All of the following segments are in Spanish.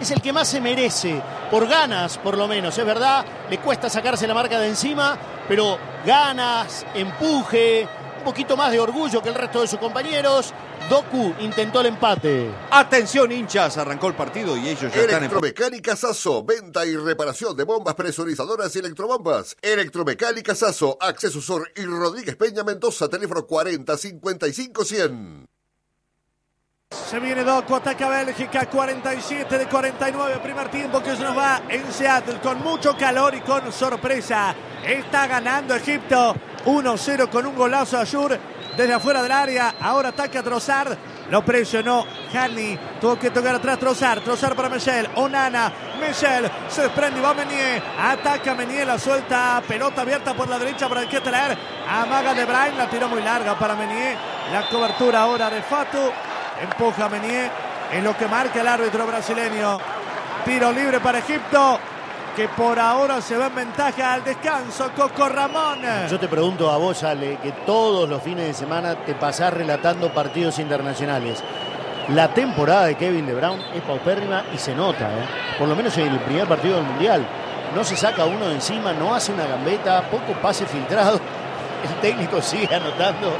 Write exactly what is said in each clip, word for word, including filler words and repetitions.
es el que más se merece, por ganas por lo menos, es verdad, le cuesta sacarse la marca de encima, pero ganas, empuje, un poquito más de orgullo que el resto de sus compañeros. Doku intentó el empate. Atención, hinchas, arrancó el partido y ellos ya están en... Electromecánica Sasso, venta y reparación de bombas presurizadoras y electrobombas. Electromecánica Sasso, Acceso Sur y Rodríguez Peña Mendoza, teléfono cuarenta cincuenta y cinco cien. Se viene Doku, ataca Bélgica, cuarenta y siete de cuarenta y nueve, primer tiempo que se nos va en Seattle con mucho calor y con sorpresa. Está ganando Egipto uno cero con un golazo de Ayur desde afuera del área. Ahora ataca Trossard, lo presionó Hani, tuvo que tocar atrás Trossard, Trossard para Michel, Onana, Michel, se desprende y va Meunier, ataca Meunier, la suelta, pelota abierta por la derecha para el Ketelaer, amaga De Bruyne, la tiró muy larga para Meunier, la cobertura ahora de Fatu, empuja a Meunier, en lo que marca el árbitro brasileño. Tiro libre para Egipto, que por ahora se va en ventaja al descanso. Coco Ramón. Yo te pregunto a vos, Ale, que todos los fines de semana te pasás relatando partidos internacionales. La temporada de Kevin De Bruyne es paupérrima y se nota, ¿eh? Por lo menos en el primer partido del Mundial. No se saca uno de encima, no hace una gambeta, poco pase filtrado. El técnico sigue anotando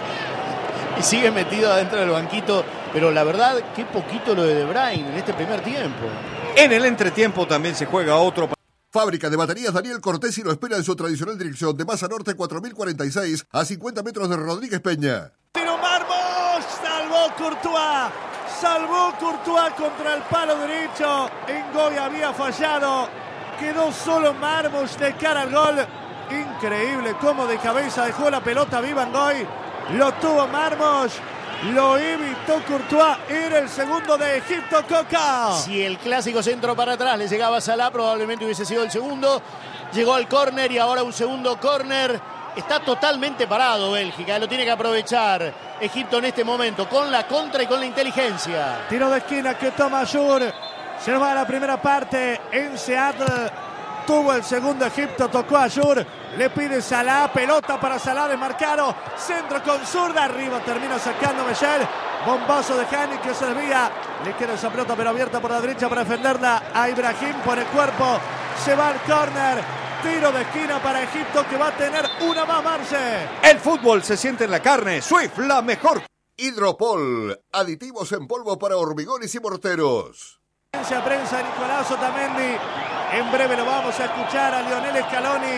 y sigue metido adentro del banquito. Pero la verdad, qué poquito lo de De Bruyne en este primer tiempo. En el entretiempo también se juega otro. Fábrica de baterías Daniel Cortesi lo espera en su tradicional dirección de Masa Norte cuatro mil cuarenta y seis a cincuenta metros de Rodríguez Peña. Tiro Marmos, salvó Courtois, salvó Courtois contra el palo derecho. Ngoy había fallado, quedó solo Marmos de cara al gol. Increíble cómo de cabeza dejó la pelota viva Ngoy, lo tuvo Marmos. Lo evitó Courtois, era el segundo de Egipto, Coca. Si el clásico centro para atrás le llegaba a Salah, probablemente hubiese sido el segundo. Llegó al córner y ahora un segundo córner. Está totalmente parado Bélgica, lo tiene que aprovechar Egipto en este momento, con la contra y con la inteligencia. Tiro de esquina que toma Ayur. Se nos va a la primera parte en Seattle. Tuvo el segundo Egipto, tocó a Ayur, le pide Salah, pelota para Salah, desmarcado, centro con zurda, arriba termina sacando Michel, bombazo de Hani que se desvía, le queda esa pelota pero abierta por la derecha para defenderla a Ibrahim por el cuerpo, se va al córner, tiro de esquina para Egipto que va a tener una más, Marce. El fútbol se siente en la carne, Swift, la mejor. Hidropol, aditivos en polvo para hormigones y morteros. Prensa de Nicolás Otamendi. En breve lo vamos a escuchar a Lionel Scaloni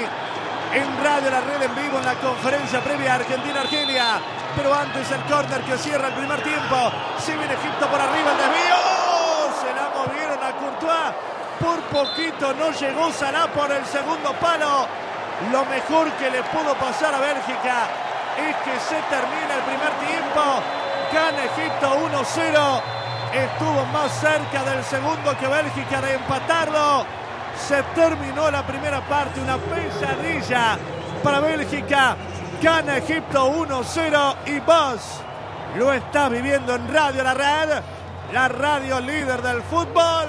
en Radio La Red en vivo en la conferencia previa a Argentina-Argelia. Pero antes el córner que cierra el primer tiempo. Si viene Egipto por arriba, el desvío. Se la movieron a Courtois. Por poquito no llegó Salah por el segundo palo. Lo mejor que le pudo pasar a Bélgica es que se termina el primer tiempo. Gana Egipto uno cero. Estuvo más cerca del segundo que Bélgica de empatarlo. Se terminó la primera parte, una pesadilla para Bélgica. Gana Egipto uno cero y vos lo estás viviendo en Radio La Red, la radio líder del fútbol,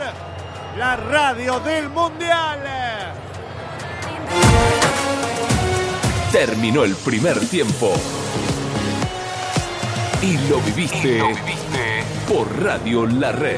la radio del Mundial. Terminó el primer tiempo y lo viviste, y lo viviste por Radio La Red.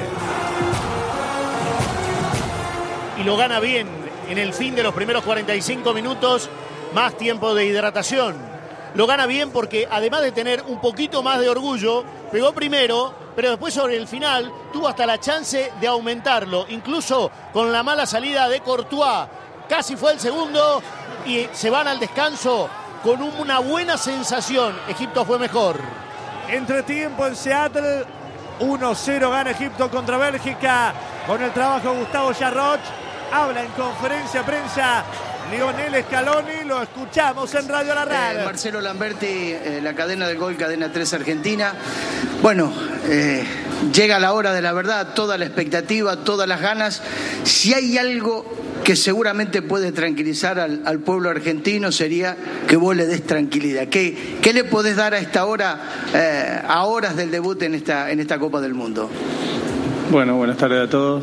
Y lo gana bien en el fin de los primeros cuarenta y cinco minutos, más tiempo de hidratación. Lo gana bien porque además de tener un poquito más de orgullo, pegó primero, pero después sobre el final tuvo hasta la chance de aumentarlo, incluso con la mala salida de Courtois. Casi fue el segundo y se van al descanso con una buena sensación. Egipto fue mejor. Entretiempo en Seattle, uno cero gana Egipto contra Bélgica con el trabajo de Gustavo Jarroch. Habla en conferencia de prensa Lionel Scaloni, lo escuchamos en Radio La Red. Eh, Marcelo Lamberti, eh, la cadena del gol, cadena tres Argentina. Bueno, eh, llega la hora de la verdad, toda la expectativa, todas las ganas. Si hay algo que seguramente puede tranquilizar al, al pueblo argentino sería que vos le des tranquilidad. ¿Qué, qué le podés dar a esta hora, eh, a horas del debut en esta, en esta Copa del Mundo? Bueno, buenas tardes a todos.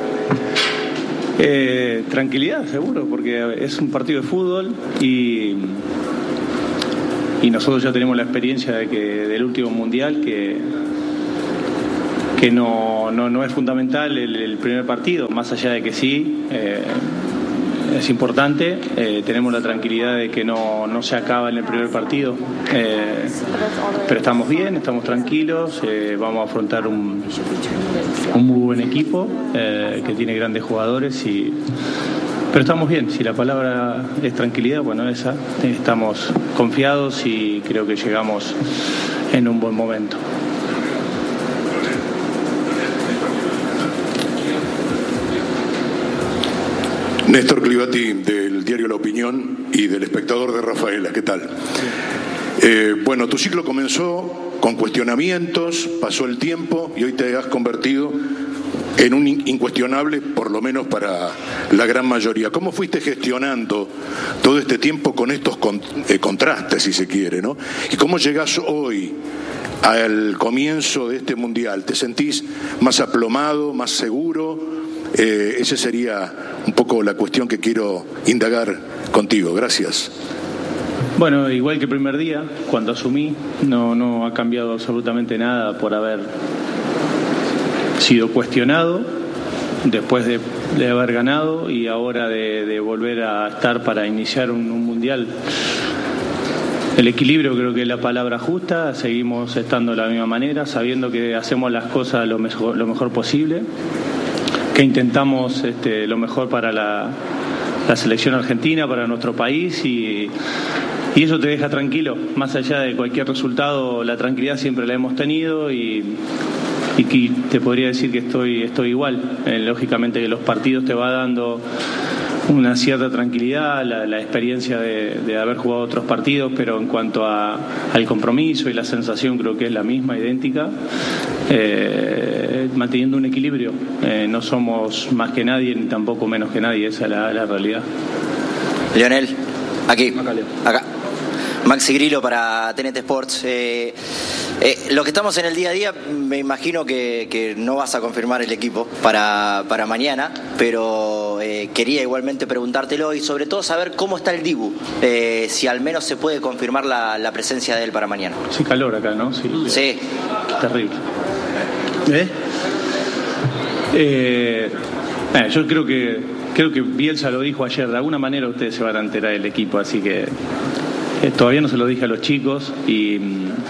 Eh, tranquilidad, seguro, porque es un partido de fútbol y, y nosotros ya tenemos la experiencia de que del último mundial que, que no, no, no es fundamental el, el primer partido, más allá de que sí, eh, es importante. Eh, tenemos la tranquilidad de que no, no se acaba en el primer partido, eh, pero estamos bien, estamos tranquilos, eh, vamos a afrontar un, un muy buen equipo eh, que tiene grandes jugadores, y pero estamos bien. Si la palabra es tranquilidad, bueno, esa, estamos confiados y creo que llegamos en un buen momento. Néstor Clivati, del diario La Opinión y del Espectador de Rafaela, ¿qué tal? Eh, bueno, tu ciclo comenzó con cuestionamientos, pasó el tiempo y hoy te has convertido en un incuestionable, por lo menos para la gran mayoría. ¿Cómo fuiste gestionando todo este tiempo con estos con, eh, contrastes, si se quiere, ¿no? ¿Y cómo llegás hoy al comienzo de este Mundial? ¿Te sentís más aplomado, más seguro? Eh, esa sería un poco la cuestión que quiero indagar contigo. Gracias. Bueno, igual que el primer día, cuando asumí, no, no ha cambiado absolutamente nada por haber sido cuestionado después de, de haber ganado y ahora de, de volver a estar para iniciar un, un mundial. El equilibrio creo que es la palabra justa. Seguimos estando de la misma manera, sabiendo que hacemos las cosas lo mejor, lo mejor posible, que intentamos este, lo mejor para la, la selección argentina, para nuestro país, y, y eso te deja tranquilo. Más allá de cualquier resultado, la tranquilidad siempre la hemos tenido, y, y que te podría decir que estoy, estoy igual. Eh, lógicamente que los partidos te va dando una cierta tranquilidad, la, la experiencia de, de haber jugado otros partidos, pero en cuanto a, al compromiso y la sensación creo que es la misma, idéntica, eh, manteniendo un equilibrio. Eh, no somos más que nadie ni tampoco menos que nadie, esa es la, la realidad. Lionel, aquí, acá. Maxi Grillo para T N T Sports. Eh, eh, lo que estamos en el día a día, me imagino que, que no vas a confirmar el equipo para, para mañana, pero eh, quería igualmente preguntártelo y sobre todo saber cómo está el Dibu, eh, si al menos se puede confirmar la, la presencia de él para mañana. Sí, calor acá, ¿no? Sí. Sí. Terrible. ¿Eh? Eh, eh, yo creo que creo que Bielsa lo dijo ayer, de alguna manera ustedes se van a enterar del equipo, así que Eh, todavía no se lo dije a los chicos y,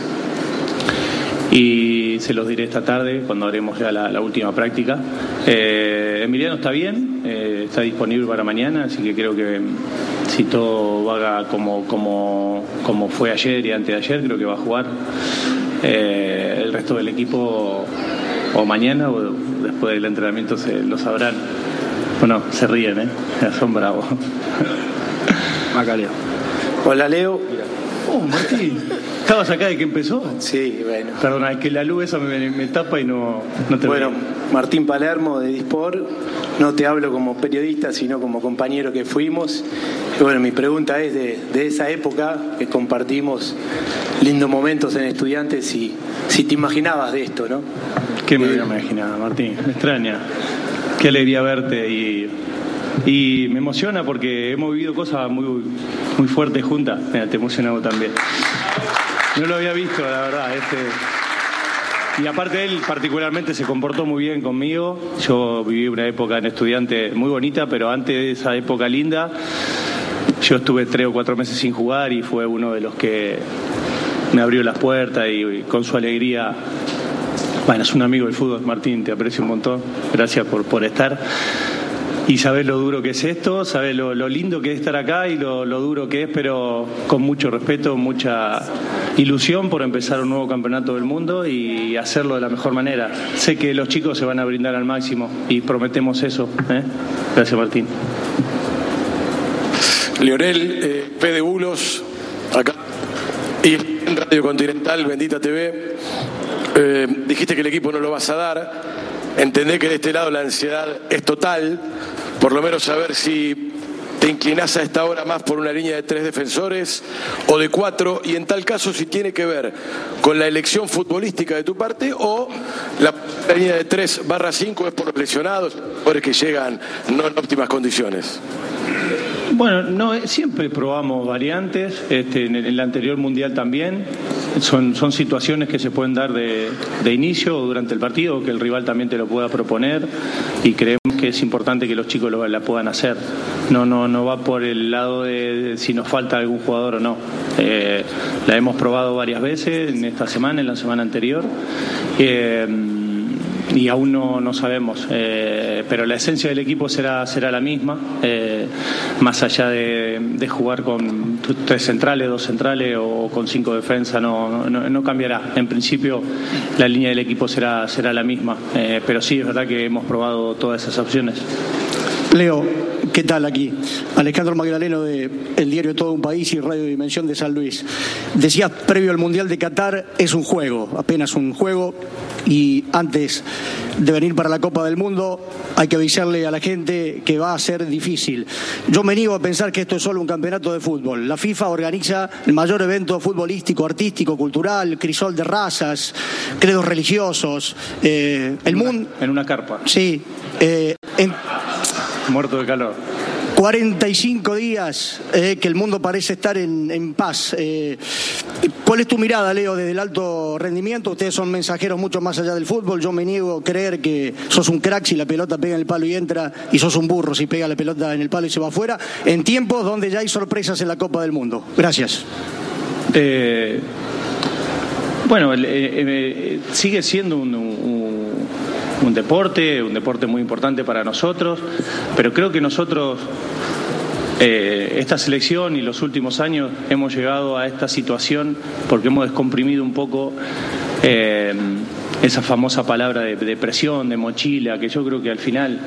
y se los diré esta tarde cuando haremos ya la, la última práctica. Eh, Emiliano está bien, eh, está disponible para mañana, así que creo que si todo va como, como, como fue ayer y antes de ayer, creo que va a jugar. Eh, el resto del equipo o mañana o después del entrenamiento se lo sabrán. Bueno, se ríen, ¿eh? Son bravos. Macaleo. Hola, Leo. Oh, Martín, ¿estabas acá de que empezó? Sí, bueno. Perdona, es que la luz esa me, me tapa y no, no te Bueno, veo. Martín Palermo de Disport. No te hablo como periodista, sino como compañero que fuimos. Y bueno, mi pregunta es de, de esa época que compartimos lindos momentos en Estudiantes, si, si te imaginabas de esto, ¿no? ¿Qué me hubiera imaginado, Martín? Me extraña. Qué alegría verte y... Y me emociona porque hemos vivido cosas muy, muy fuertes juntas. Mira, te emocionado también. No lo había visto, la verdad. Este... Y aparte él particularmente se comportó muy bien conmigo. Yo viví una época en Estudiante muy bonita, pero antes de esa época linda, yo estuve tres o cuatro meses sin jugar y fue uno de los que me abrió las puertas y, y con su alegría... Bueno, es un amigo del fútbol, Martín, te aprecio un montón. Gracias por, por estar. Y sabés lo duro que es esto, sabés lo, lo lindo que es estar acá y lo, lo duro que es, pero con mucho respeto, mucha ilusión por empezar un nuevo campeonato del mundo y hacerlo de la mejor manera. Sé que los chicos se van a brindar al máximo y prometemos eso. ¿eh? Gracias, Martín. Lionel, eh, Fede Bulos, acá, y en Radio Continental, Bendita T V. Eh, dijiste que el equipo no lo vas a dar. Entendé que de este lado la ansiedad es total, por lo menos saber si te inclinás a esta hora más por una línea de tres defensores o de cuatro, y en tal caso si tiene que ver con la elección futbolística de tu parte o la línea de tres barra cinco es por los lesionados, por que llegan no en óptimas condiciones. Bueno, no, siempre probamos variantes, este, en el anterior mundial también. son, son situaciones que se pueden dar de, de inicio o durante el partido, que el rival también te lo pueda proponer, y creemos que es importante que los chicos lo, la puedan hacer. No, no, no va por el lado de, de si nos falta algún jugador o no. Eh, la hemos probado varias veces en esta semana, en la semana anterior. Eh, y aún no, no sabemos, eh, pero la esencia del equipo será, será la misma, eh, más allá de, de jugar con tres centrales, dos centrales o con cinco defensas, no, no, no cambiará. En principio la línea del equipo será, será la misma, eh, pero sí es verdad que hemos probado todas esas opciones. Leo, ¿qué tal aquí? Alejandro Magdaleno de El Diario Todo un País y Radio Dimensión de San Luis. Decías, previo al Mundial de Qatar, es un juego, apenas un juego, y antes de venir para la Copa del Mundo hay que avisarle a la gente que va a ser difícil. Yo me niego a pensar que esto es solo un campeonato de fútbol. La FIFA organiza el mayor evento futbolístico, artístico, cultural, crisol de razas, credos religiosos, eh, el mundo... En una carpa. Sí. Eh, en... Muerto de calor. cuarenta y cinco días eh, que el mundo parece estar en, en paz. Eh, ¿Cuál es tu mirada, Leo, desde el alto rendimiento? Ustedes son mensajeros mucho más allá del fútbol. Yo me niego a creer que sos un crack si la pelota pega en el palo y entra, y sos un burro si pega la pelota en el palo y se va afuera, en tiempos donde ya hay sorpresas en la Copa del Mundo. Gracias. Eh, bueno, eh, eh, sigue siendo un... un un deporte, un deporte muy importante para nosotros, pero creo que nosotros, eh, esta selección y los últimos años hemos llegado a esta situación porque hemos descomprimido un poco eh, esa famosa palabra de, de presión, de mochila, que yo creo que al final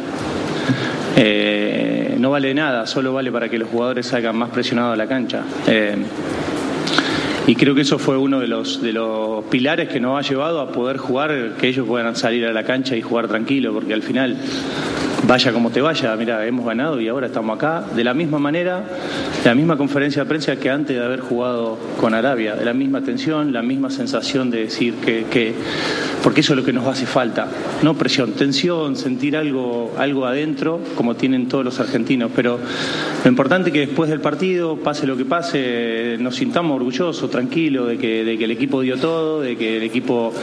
eh, no vale nada, solo vale para que los jugadores salgan más presionados a la cancha. Eh, Y creo que eso fue uno de los de los pilares que nos ha llevado a poder jugar, que ellos puedan salir a la cancha y jugar tranquilo, porque al final, vaya como te vaya, mira, hemos ganado y ahora estamos acá, de la misma manera, de la misma conferencia de prensa que antes de haber jugado con Arabia, de la misma tensión, la misma sensación de decir que, que porque eso es lo que nos hace falta, no presión, tensión, sentir algo, algo adentro, como tienen todos los argentinos, pero lo importante es que después del partido, pase lo que pase, nos sintamos orgullosos, tranquilos de que, de que el equipo dio todo, de que el equipo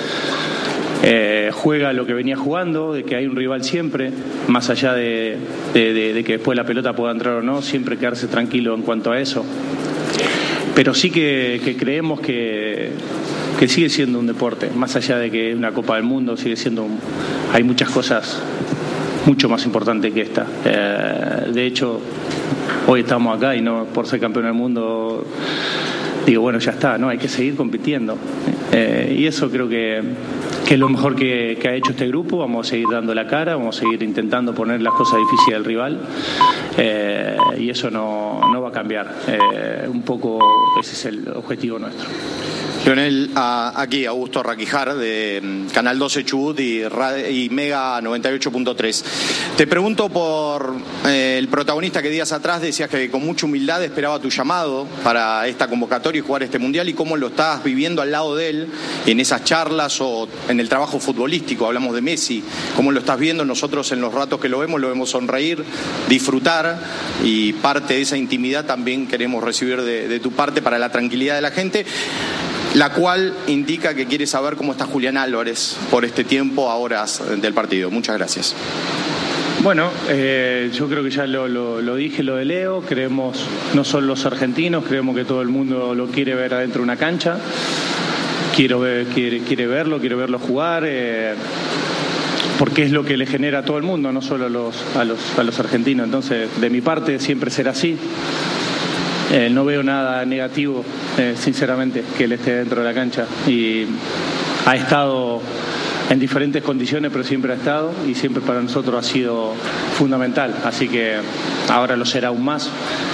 eh, juega lo que venía jugando, de que hay un rival siempre, más allá de, de, de, de que después la pelota pueda entrar o no, siempre quedarse tranquilo en cuanto a eso. Pero sí que, que creemos que, que sigue siendo un deporte, más allá de que es una Copa del Mundo, sigue siendo un, hay muchas cosas mucho más importantes que esta. Eh, de hecho, hoy estamos acá y no por ser campeón del mundo digo, bueno, ya está, no, hay que seguir compitiendo. Eh, y eso creo que, que es lo mejor que, que ha hecho este grupo. Vamos a seguir dando la cara, vamos a seguir intentando poner las cosas difíciles al rival. Eh, y eso no, no va a cambiar. Eh, un poco ese es el objetivo nuestro. Lionel, a, aquí Augusto Raquijar de Canal doce Chubut y, y Mega noventa y ocho punto tres. Te pregunto por eh, el protagonista que días atrás decías que con mucha humildad esperaba tu llamado para esta convocatoria y jugar este mundial, y cómo lo estás viviendo al lado de él en esas charlas o en el trabajo futbolístico. Hablamos de Messi, cómo lo estás viendo. Nosotros en los ratos que lo vemos, lo vemos sonreír, disfrutar, y parte de esa intimidad también queremos recibir de, de tu parte para la tranquilidad de la gente, la cual indica que quiere saber cómo está Julián Álvarez por este tiempo a horas del partido. Muchas gracias. Bueno, eh, yo creo que ya lo, lo, lo dije, lo de Leo. Creemos, no solo los argentinos, creemos que todo el mundo lo quiere ver adentro de una cancha. Quiero ver, quiere, quiere verlo, quiere verlo jugar, eh, porque es lo que le genera a todo el mundo, no solo a los, a los, a los argentinos. Entonces, de mi parte, siempre será así. Eh, no veo nada negativo, eh, sinceramente, que él esté dentro de la cancha. Y ha estado en diferentes condiciones, pero siempre ha estado, y siempre para nosotros ha sido fundamental. Así que ahora lo será aún más,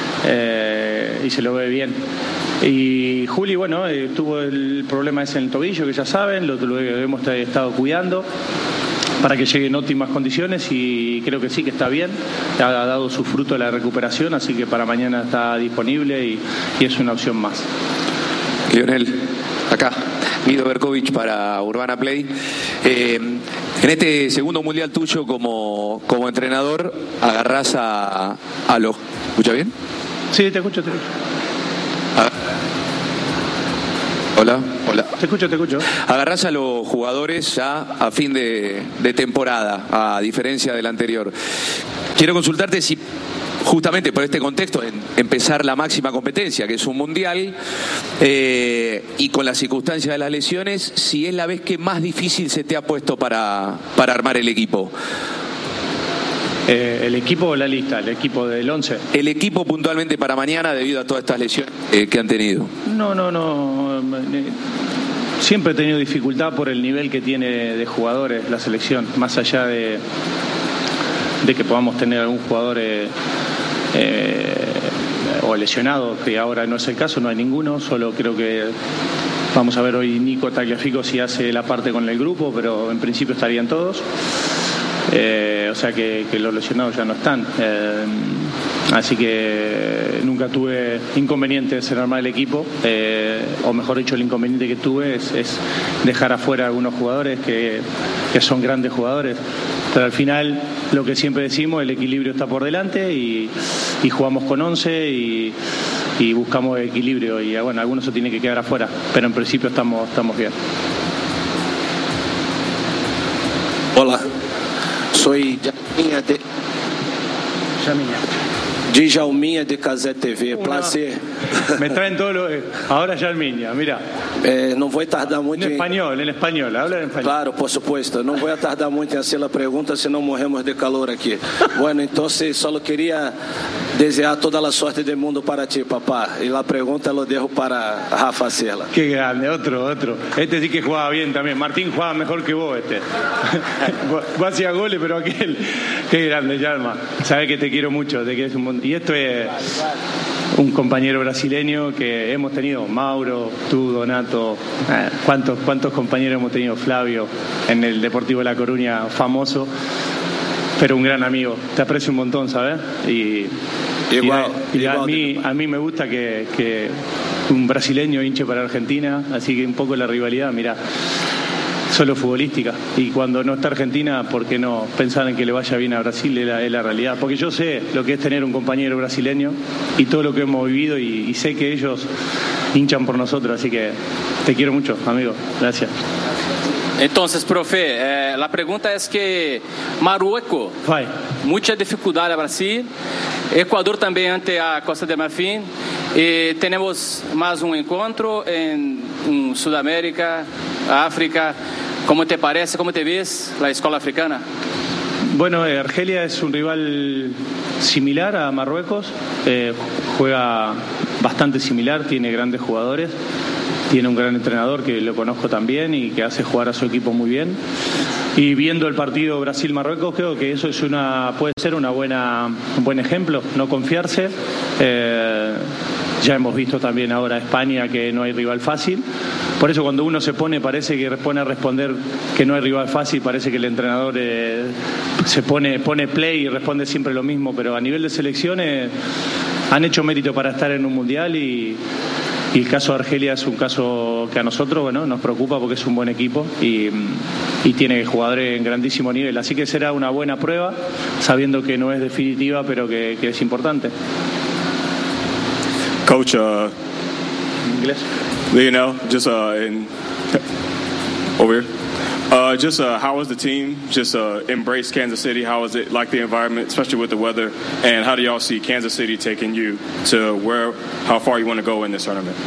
eh, y se lo ve bien. Y Juli, bueno, eh, tuvo el problema ese en el tobillo, que ya saben, lo, lo hemos estado cuidando para que llegue en óptimas condiciones, y creo que sí, que está bien, ha dado su fruto la recuperación, así que para mañana está disponible y, y es una opción más. Lionel, acá, Guido Berkovich para Urbana Play. Eh, en este segundo mundial tuyo como, como entrenador, agarrás a, a los... ¿Escucha bien? Sí, te escucho, te escucho. A, Hola, hola. Te escucho, te escucho. Agarrás a los jugadores ya a fin de, de temporada, a diferencia del anterior. Quiero consultarte si, justamente por este contexto, en empezar la máxima competencia, que es un mundial, eh, y con las circunstancias de las lesiones, si es la vez que más difícil se te ha puesto para, para armar el equipo. Eh, ¿El equipo o la lista? ¿El equipo del once? El equipo puntualmente para mañana debido a todas estas lesiones eh, que han tenido. No, no, no. Siempre he tenido dificultad por el nivel que tiene de jugadores la selección, más allá de, de que podamos tener algún jugador eh, eh, o lesionado, que ahora no es el caso, no hay ninguno, solo creo que vamos a ver hoy Nico Tagliafico si hace la parte con el grupo, pero en principio estarían todos. Eh, o sea que, que los lesionados ya no están, eh, así que nunca tuve inconvenientes en armar el equipo, eh, o mejor dicho, el inconveniente que tuve es, es dejar afuera a algunos jugadores que, que son grandes jugadores, pero al final lo que siempre decimos, el equilibrio está por delante y, y jugamos con once y, y buscamos equilibrio, y bueno, algunos se tienen que quedar afuera, pero en principio estamos, estamos bien. Hola. Soy Jalminha de... Jalminha. Djalminha de Cazé T V, placer. Me traen todo lo... Ahora Jalminha, mira. Eh, não vou tardar muito en español, en español, habla en español. Claro, por supuesto. Não vou tardar muito em fazer a pergunta, senão morremos de calor aqui. Bueno, então só queria desejar toda a sorte do mundo para ti, papá. E a pergunta lo dejo para Rafa Cela. Qué grande, otro, otro. Este sí que jugaba bien también. Martín jugaba mejor que vos, este. Vos hacías goles, pero aquel... Qué grande, Yalma. Sabés que te quiero mucho, te quieres un montón. Y esto es un compañero brasileño que hemos tenido, Mauro, tú, Donato, eh, ¿cuántos, cuántos compañeros hemos tenido? Flavio, en el Deportivo La Coruña, famoso, pero un gran amigo. Te aprecio un montón, ¿sabes? Y, igual, y, y igual, a, mí, a mí me gusta que, que un brasileño hinche para Argentina, así que un poco la rivalidad, mira, solo futbolística, y cuando no está Argentina, ¿por qué no pensar en que le vaya bien a Brasil? Es la, es la realidad, porque yo sé lo que es tener un compañero brasileño y todo lo que hemos vivido, y, y sé que ellos hinchan por nosotros, así que te quiero mucho, amigo, gracias. Entonces, profe, eh, la pregunta es que Marruecos, Vai. mucha dificultad a Brasil, Ecuador también ante a Costa de Marfim, y tenemos más un encuentro en, en Sudamérica, África. ¿Cómo te parece, cómo te ves la escuela africana? Bueno, eh, Argelia es un rival similar a Marruecos, eh, juega bastante similar, tiene grandes jugadores, tiene un gran entrenador que lo conozco también y que hace jugar a su equipo muy bien. Y viendo el partido Brasil-Marruecos, creo que eso es una, puede ser una buena, un buen ejemplo, no confiarse. Eh, ya hemos visto también ahora España que no hay rival fácil. Por eso cuando uno se pone, parece que pone a responder que no hay rival fácil, parece que el entrenador eh, se pone, pone play y responde siempre lo mismo, pero a nivel de selecciones han hecho mérito para estar en un mundial, y, y el caso de Argelia es un caso que a nosotros, bueno, nos preocupa porque es un buen equipo y, y tiene jugadores en grandísimo nivel, así que será una buena prueba, sabiendo que no es definitiva, pero que, que es importante. Coach, uh, Inglés. you know, just uh, in over here. Uh, just uh, how was the team? Just uh, embrace Kansas City. How was it like the environment, especially with the weather? And how do y'all see Kansas City taking you to where, how far you want to go in this tournament?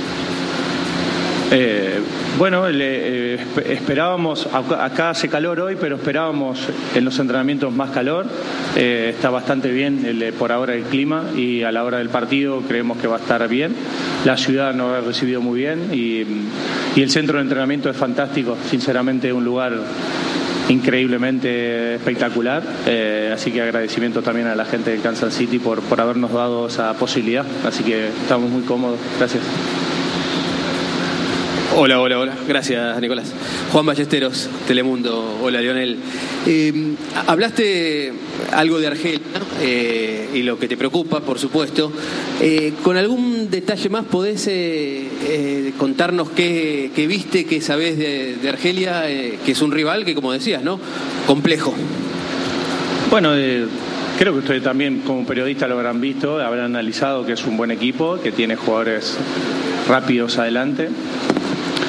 Eh, bueno, le, eh, esperábamos, acá, acá hace calor hoy, pero esperábamos en los entrenamientos más calor. Eh, está bastante bien el, por ahora el clima, y a la hora del partido creemos que va a estar bien. La ciudad nos ha recibido muy bien, y, y el centro de entrenamiento es fantástico, sinceramente un lugar increíblemente espectacular, eh, así que agradecimiento también a la gente de Kansas City por, por habernos dado esa posibilidad, así que estamos muy cómodos. Gracias. Hola, hola, hola. Gracias, Nicolás. Juan Ballesteros, Telemundo. Hola, Lionel. Eh, hablaste algo de Argelia eh, y lo que te preocupa, por supuesto. Eh, ¿Con algún detalle más podés eh, eh, contarnos qué, qué viste, qué sabés de, de Argelia, eh, que es un rival que, como decías, ¿no? Complejo. Bueno, eh, creo que ustedes también como periodistas lo habrán visto, habrán analizado que es un buen equipo, que tiene jugadores rápidos adelante.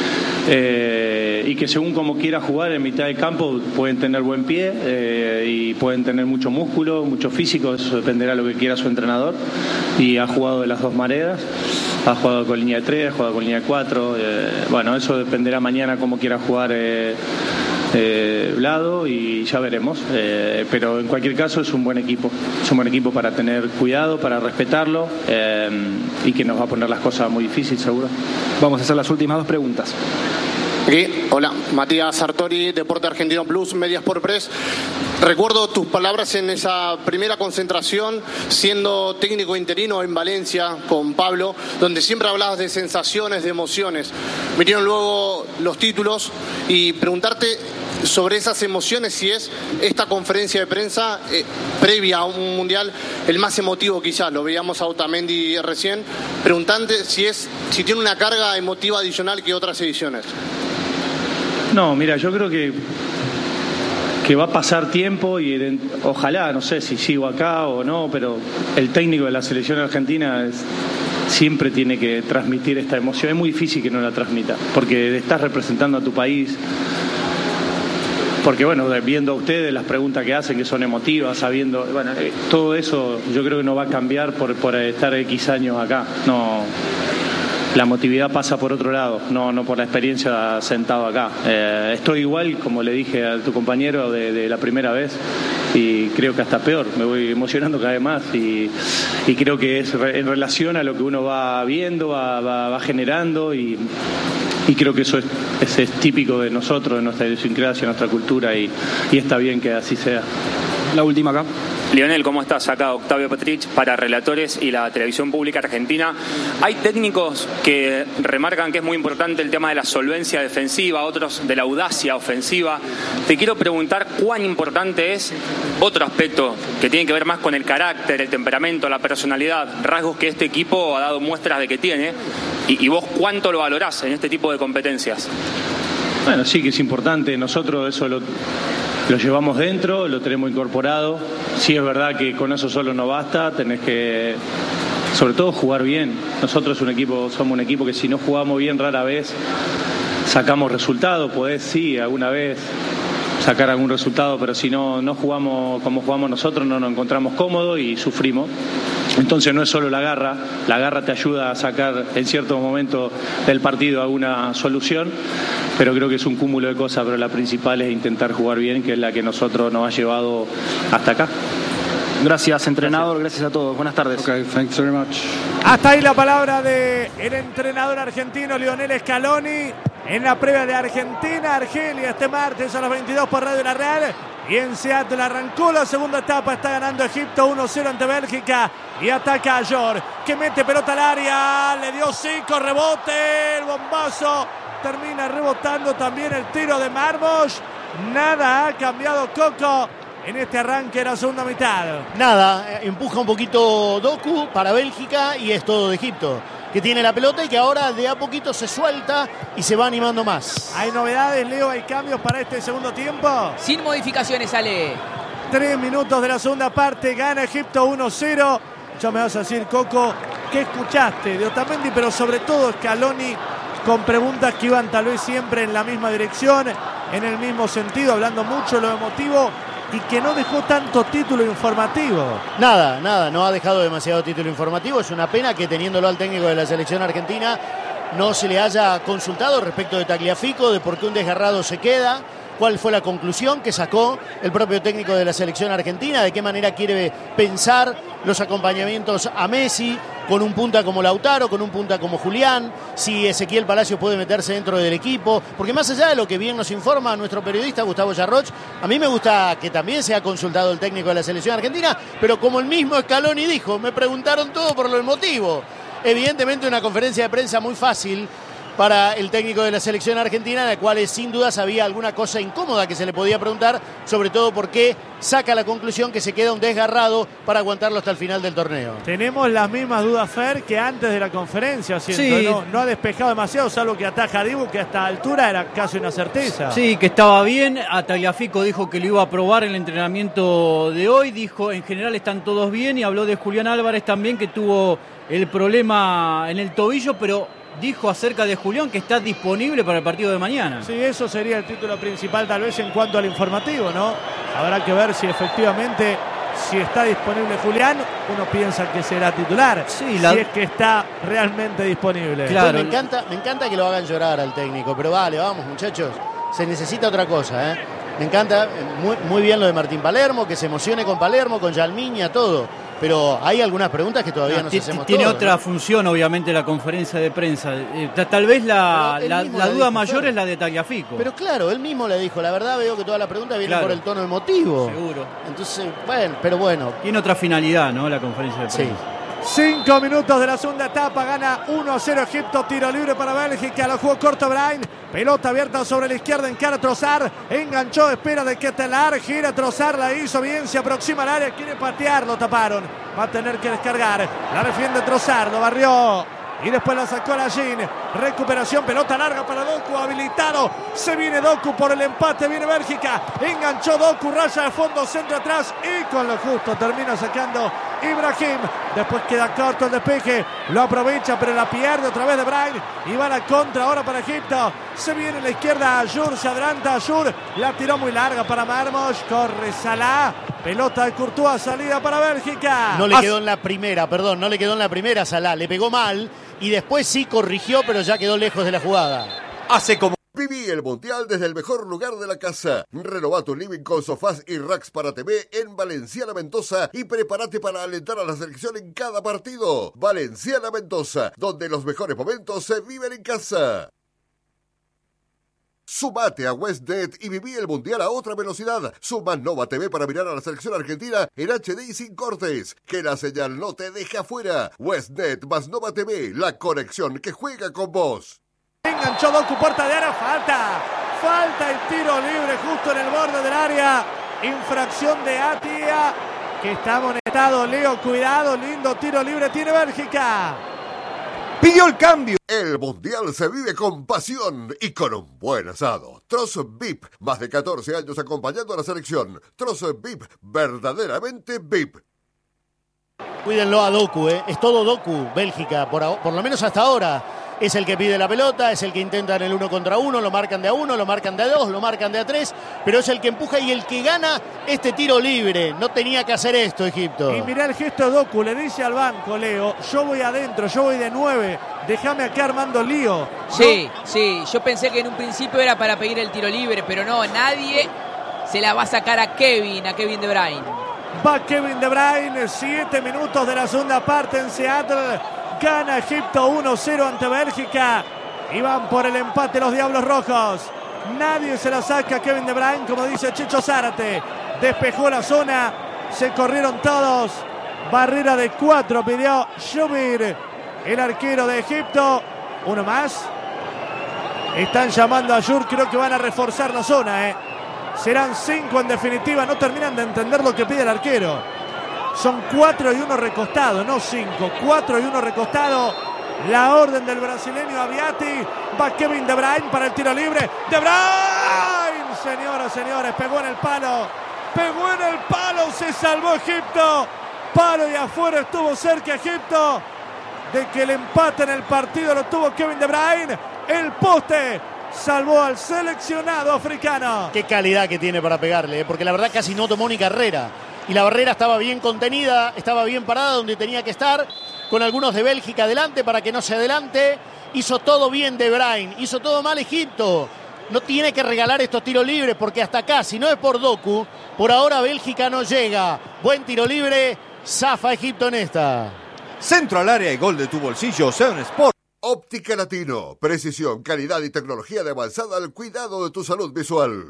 eh, y que según como quiera jugar en mitad del campo pueden tener buen pie eh, y pueden tener mucho músculo, mucho físico, eso dependerá de lo que quiera su entrenador, y ha jugado de las dos maneras, ha jugado con línea de tres, ha jugado con línea de cuatro, eh, bueno, eso dependerá mañana cómo quiera jugar eh, eh, Vlado y ya veremos, eh, pero en cualquier caso es un buen equipo, es un buen equipo para tener cuidado, para respetarlo eh, y que nos va a poner las cosas muy difíciles seguro. Vamos a hacer las últimas dos preguntas. Aquí, hola, Matías Sartori, Deporte Argentino Plus, Medias por Press. Recuerdo tus palabras en esa primera concentración, siendo técnico interino en Valencia con Pablo, donde siempre hablabas de sensaciones, de emociones. Vinieron luego los títulos y preguntarte sobre esas emociones, si es esta conferencia de prensa eh, previa a un mundial el más emotivo quizás, lo veíamos a Otamendi recién, preguntante si es si tiene una carga emotiva adicional que otras ediciones. No, mira, yo creo que que va a pasar tiempo y ojalá, no sé si sigo acá o no, pero el técnico de la selección argentina es, siempre tiene que transmitir esta emoción. Es muy difícil que no la transmita, porque estás representando a tu país. Porque bueno, viendo a ustedes las preguntas que hacen, que son emotivas, sabiendo, bueno, eh, todo eso yo creo que no va a cambiar por, por estar X años acá. No, la emotividad pasa por otro lado, no, no por la experiencia sentado acá. Eh, estoy igual, como le dije a tu compañero de, de la primera vez, y creo que hasta peor, me voy emocionando cada vez más y, y creo que es re, en relación a lo que uno va viendo, va, va, va generando y... Y creo que eso es, es, es típico de nosotros, de nuestra idiosincrasia, de nuestra cultura, y, y está bien que así sea. La última acá. Lionel, ¿cómo estás? Acá Octavio Petrich para Relatores y la Televisión Pública Argentina. Hay técnicos que remarcan que es muy importante el tema de la solvencia defensiva, otros de la audacia ofensiva. Te quiero preguntar cuán importante es otro aspecto que tiene que ver más con el carácter, el temperamento, la personalidad, rasgos que este equipo ha dado muestras de que tiene, y, y vos cuánto lo valorás en este tipo de competencias. Bueno, sí que es importante, nosotros eso lo... Lo llevamos dentro, lo tenemos incorporado. Sí es verdad que con eso solo no basta, tenés que, sobre todo, jugar bien. Nosotros un equipo, somos un equipo que si no jugamos bien rara vez sacamos resultados. Podés, sí, alguna vez sacar algún resultado, pero si no, no jugamos como jugamos nosotros, no nos encontramos cómodos y sufrimos. Entonces no es solo la garra, la garra te ayuda a sacar en ciertos momentos del partido alguna solución, pero creo que es un cúmulo de cosas, pero la principal es intentar jugar bien, que es la que nosotros nos ha llevado hasta acá. Gracias, entrenador, gracias, gracias a todos. Buenas tardes. Okay, thanks very much. Hasta ahí la palabra del entrenador argentino Lionel Scaloni en la previa de Argentina-Argelia este martes a las veintidós por Radio La Real. Y en Seattle arrancó la segunda etapa, está ganando Egipto uno cero ante Bélgica y ataca a York, que mete pelota al área, le dio cinco, rebote, el bombazo, termina rebotando también el tiro de Marmos. Nada ha cambiado Coco en este arranque de la segunda mitad. Nada, empuja un poquito Doku para Bélgica y es todo de Egipto, que tiene la pelota y que ahora de a poquito se suelta y se va animando más. ¿Hay novedades, Leo? ¿Hay cambios para este segundo tiempo? Sin modificaciones, Ale. Tres minutos de la segunda parte, gana Egipto uno cero. Ya me vas a decir, Coco, ¿qué escuchaste de Otamendi? Pero sobre todo Scaloni, con preguntas que iban tal vez siempre en la misma dirección, en el mismo sentido, hablando mucho de lo emotivo, y que no dejó tanto título informativo. Nada, nada, no ha dejado demasiado título informativo. Es una pena que teniéndolo al técnico de la selección argentina no se le haya consultado respecto de Tagliafico, de por qué un desgarrado se queda, cuál fue la conclusión que sacó el propio técnico de la selección argentina, de qué manera quiere pensar los acompañamientos a Messi, con un punta como Lautaro, con un punta como Julián, si Ezequiel Palacios puede meterse dentro del equipo, porque más allá de lo que bien nos informa nuestro periodista Gustavo Yarroch, a mí me gusta que también se ha consultado el técnico de la selección argentina, pero como el mismo Scaloni dijo, me preguntaron todo por lo emotivo. Evidentemente una conferencia de prensa muy fácil para el técnico de la selección argentina, en la cual sin dudas había alguna cosa incómoda que se le podía preguntar, sobre todo porque saca la conclusión que se queda un desgarrado para aguantarlo hasta el final del torneo. Tenemos las mismas dudas, Fer, que antes de la conferencia, siento, sí. no, no ha despejado demasiado, salvo que ataja a Dibu, que a esta altura era casi una certeza. Sí, que estaba bien. A Tagliafico dijo que lo iba a probar en el entrenamiento de hoy, dijo en general están todos bien, y habló de Julián Álvarez también, que tuvo el problema en el tobillo, pero dijo acerca de Julián que está disponible para el partido de mañana. Sí, eso sería el título principal tal vez en cuanto al informativo, ¿no? Habrá que ver si efectivamente, si está disponible Julián, uno piensa que será titular. Sí, la... Si es que está realmente disponible. Claro. Me encanta, me encanta que lo hagan llorar al técnico, pero vale, vamos muchachos, se necesita otra cosa, ¿eh? Me encanta, muy, muy bien lo de Martín Palermo, que se emocione con Palermo, con Yalmiña, todo. Pero hay algunas preguntas que todavía no, nos hacemos Tiene todos, otra ¿no? función, obviamente, la conferencia de prensa. Eh, tal vez la, la, la duda dijo, mayor es la de Tagliafico. Pero claro, él mismo le dijo, la verdad veo que todas las preguntas vienen claro. por el tono emotivo. Seguro. Entonces, bueno, pero bueno. Tiene otra finalidad, ¿no? La conferencia de prensa. Sí. Cinco minutos de la segunda etapa, gana uno a cero Egipto, tiro libre para Bélgica, lo jugó corto Brain, pelota abierta sobre la izquierda, encara Trossard, enganchó, espera de Ketelar, gira Trossard, la hizo bien, se aproxima al área, quiere patear, lo taparon, va a tener que descargar, la defiende Trossard, lo barrió. Y después la sacó la Jean. Recuperación, pelota larga para Doku, habilitado. Se viene Doku por el empate, viene Bélgica. Enganchó Doku, raya de fondo, centro atrás. Y con lo justo termina sacando Ibrahim. Después queda corto el despeje. Lo aprovecha, pero la pierde otra vez de Brain. Y va la contra ahora para Egipto. Se viene a la izquierda Ayur, se adelanta Ayur. La tiró muy larga para Marmos. Corre Salah. Pelota de Courtois, salida para Bélgica. No le quedó en la primera, perdón, no le quedó en la primera Salah. Le pegó mal. Y después sí corrigió, pero ya quedó lejos de la jugada. Hace como... Viví el Mundial desde el mejor lugar de la casa. Renova tu living con sofás y racks para T V en Valenciana Mendoza y prepárate para alentar a la selección en cada partido. Valenciana Mendoza, donde los mejores momentos se viven en casa. Sumate a WestNet y viví el Mundial a otra velocidad. Suma Nova T V para mirar a la selección argentina en H D y sin cortes. Que la señal no te deje afuera. WestNet más Nova T V, la conexión que juega con vos. Enganchó Doku, puerta de área, falta. Falta el tiro libre justo en el borde del área. Infracción de Atia, que está amonestado. Leo, cuidado, lindo tiro libre tiene Bélgica. Pidió el cambio. El Mundial se vive con pasión y con un buen asado. Troz V I P, más de catorce años acompañando a la selección. Troz V I P, verdaderamente V I P. Cuídenlo a Doku, ¿eh? Es todo Doku, Bélgica, por, por lo menos hasta ahora. Es el que pide la pelota, es el que intenta en el uno contra uno, lo marcan de a uno, lo marcan de a dos, lo marcan de a tres, pero es el que empuja y el que gana este tiro libre. No tenía que hacer esto, Egipto. Y mirá el gesto de Doku, le dice al banco, Leo, yo voy adentro, yo voy de nueve, déjame acá armando lío. Sí, ¿no? Sí, yo pensé que en un principio era para pedir el tiro libre, pero no, nadie se la va a sacar a Kevin, a Kevin De Bruyne. Va Kevin De Bruyne, siete minutos de la segunda parte en Seattle. Gana Egipto uno cero ante Bélgica. Y van por el empate los Diablos Rojos. Nadie se la saca a Kevin De Bruyne, como dice Checho Zárate. Despejó la zona. Se corrieron todos. Barrera de cuatro pidió Shubir, el arquero de Egipto. Uno más. Están llamando a Yur. Creo que van a reforzar la zona. ¿eh? Serán cinco en definitiva. No terminan de entender lo que pide el arquero. Son cuatro y uno recostado, no cinco. Cuatro y uno recostado. La orden del brasileño Aviati. Va Kevin De Bruyne para el tiro libre. De Bruyne, señoras, señores, pegó en el palo. Pegó en el palo, se salvó Egipto. Palo y afuera, estuvo cerca Egipto de que el empate en el partido lo tuvo Kevin De Bruyne. El poste salvó al seleccionado africano. Qué calidad que tiene para pegarle, ¿eh? Porque la verdad casi no tomó ni carrera. Y la barrera estaba bien contenida, estaba bien parada donde tenía que estar, con algunos de Bélgica adelante para que no se adelante. Hizo todo bien De Bruyne, hizo todo mal Egipto. No tiene que regalar estos tiros libres porque hasta acá, si no es por Doku, por ahora Bélgica no llega. Buen tiro libre, zafa Egipto en esta. Centro al área y gol de tu bolsillo, Seven Sport. Óptica Latino, precisión, calidad y tecnología de avanzada al cuidado de tu salud visual.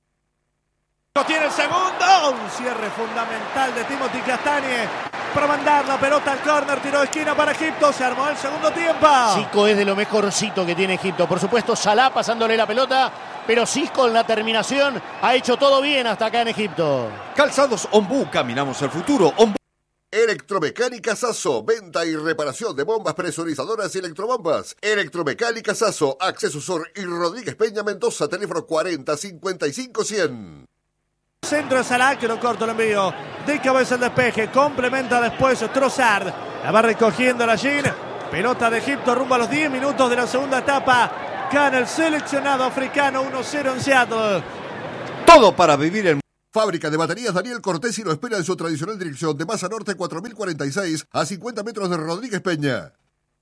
Tiene el segundo, un cierre fundamental de Timothy Castagne para mandar la pelota al córner, tiro de esquina para Egipto, se armó el segundo tiempo. Cisco es de lo mejorcito que tiene Egipto, por supuesto Salah pasándole la pelota, pero Cisco en la terminación ha hecho todo bien hasta acá en Egipto. Calzados Ombú, caminamos al futuro. Ombú. Electromecánica Sasso, venta y reparación de bombas presurizadoras y electrobombas. Electromecánica Sasso, Acceso Sur y Rodríguez Peña Mendoza, teléfono cuarenta cincuenta y cinco cien. Centro de Salah, que lo corto el envío. De cabeza el despeje, complementa después Trossard. La va recogiendo la Jean. Pelota de Egipto rumbo a los diez minutos de la segunda etapa. Gana el seleccionado africano uno cero en Seattle. Todo para vivir el... Fábrica de baterías Daniel Cortesi lo espera en su tradicional dirección de Masa Norte cuatro mil cuarenta y seis a cincuenta metros de Rodríguez Peña.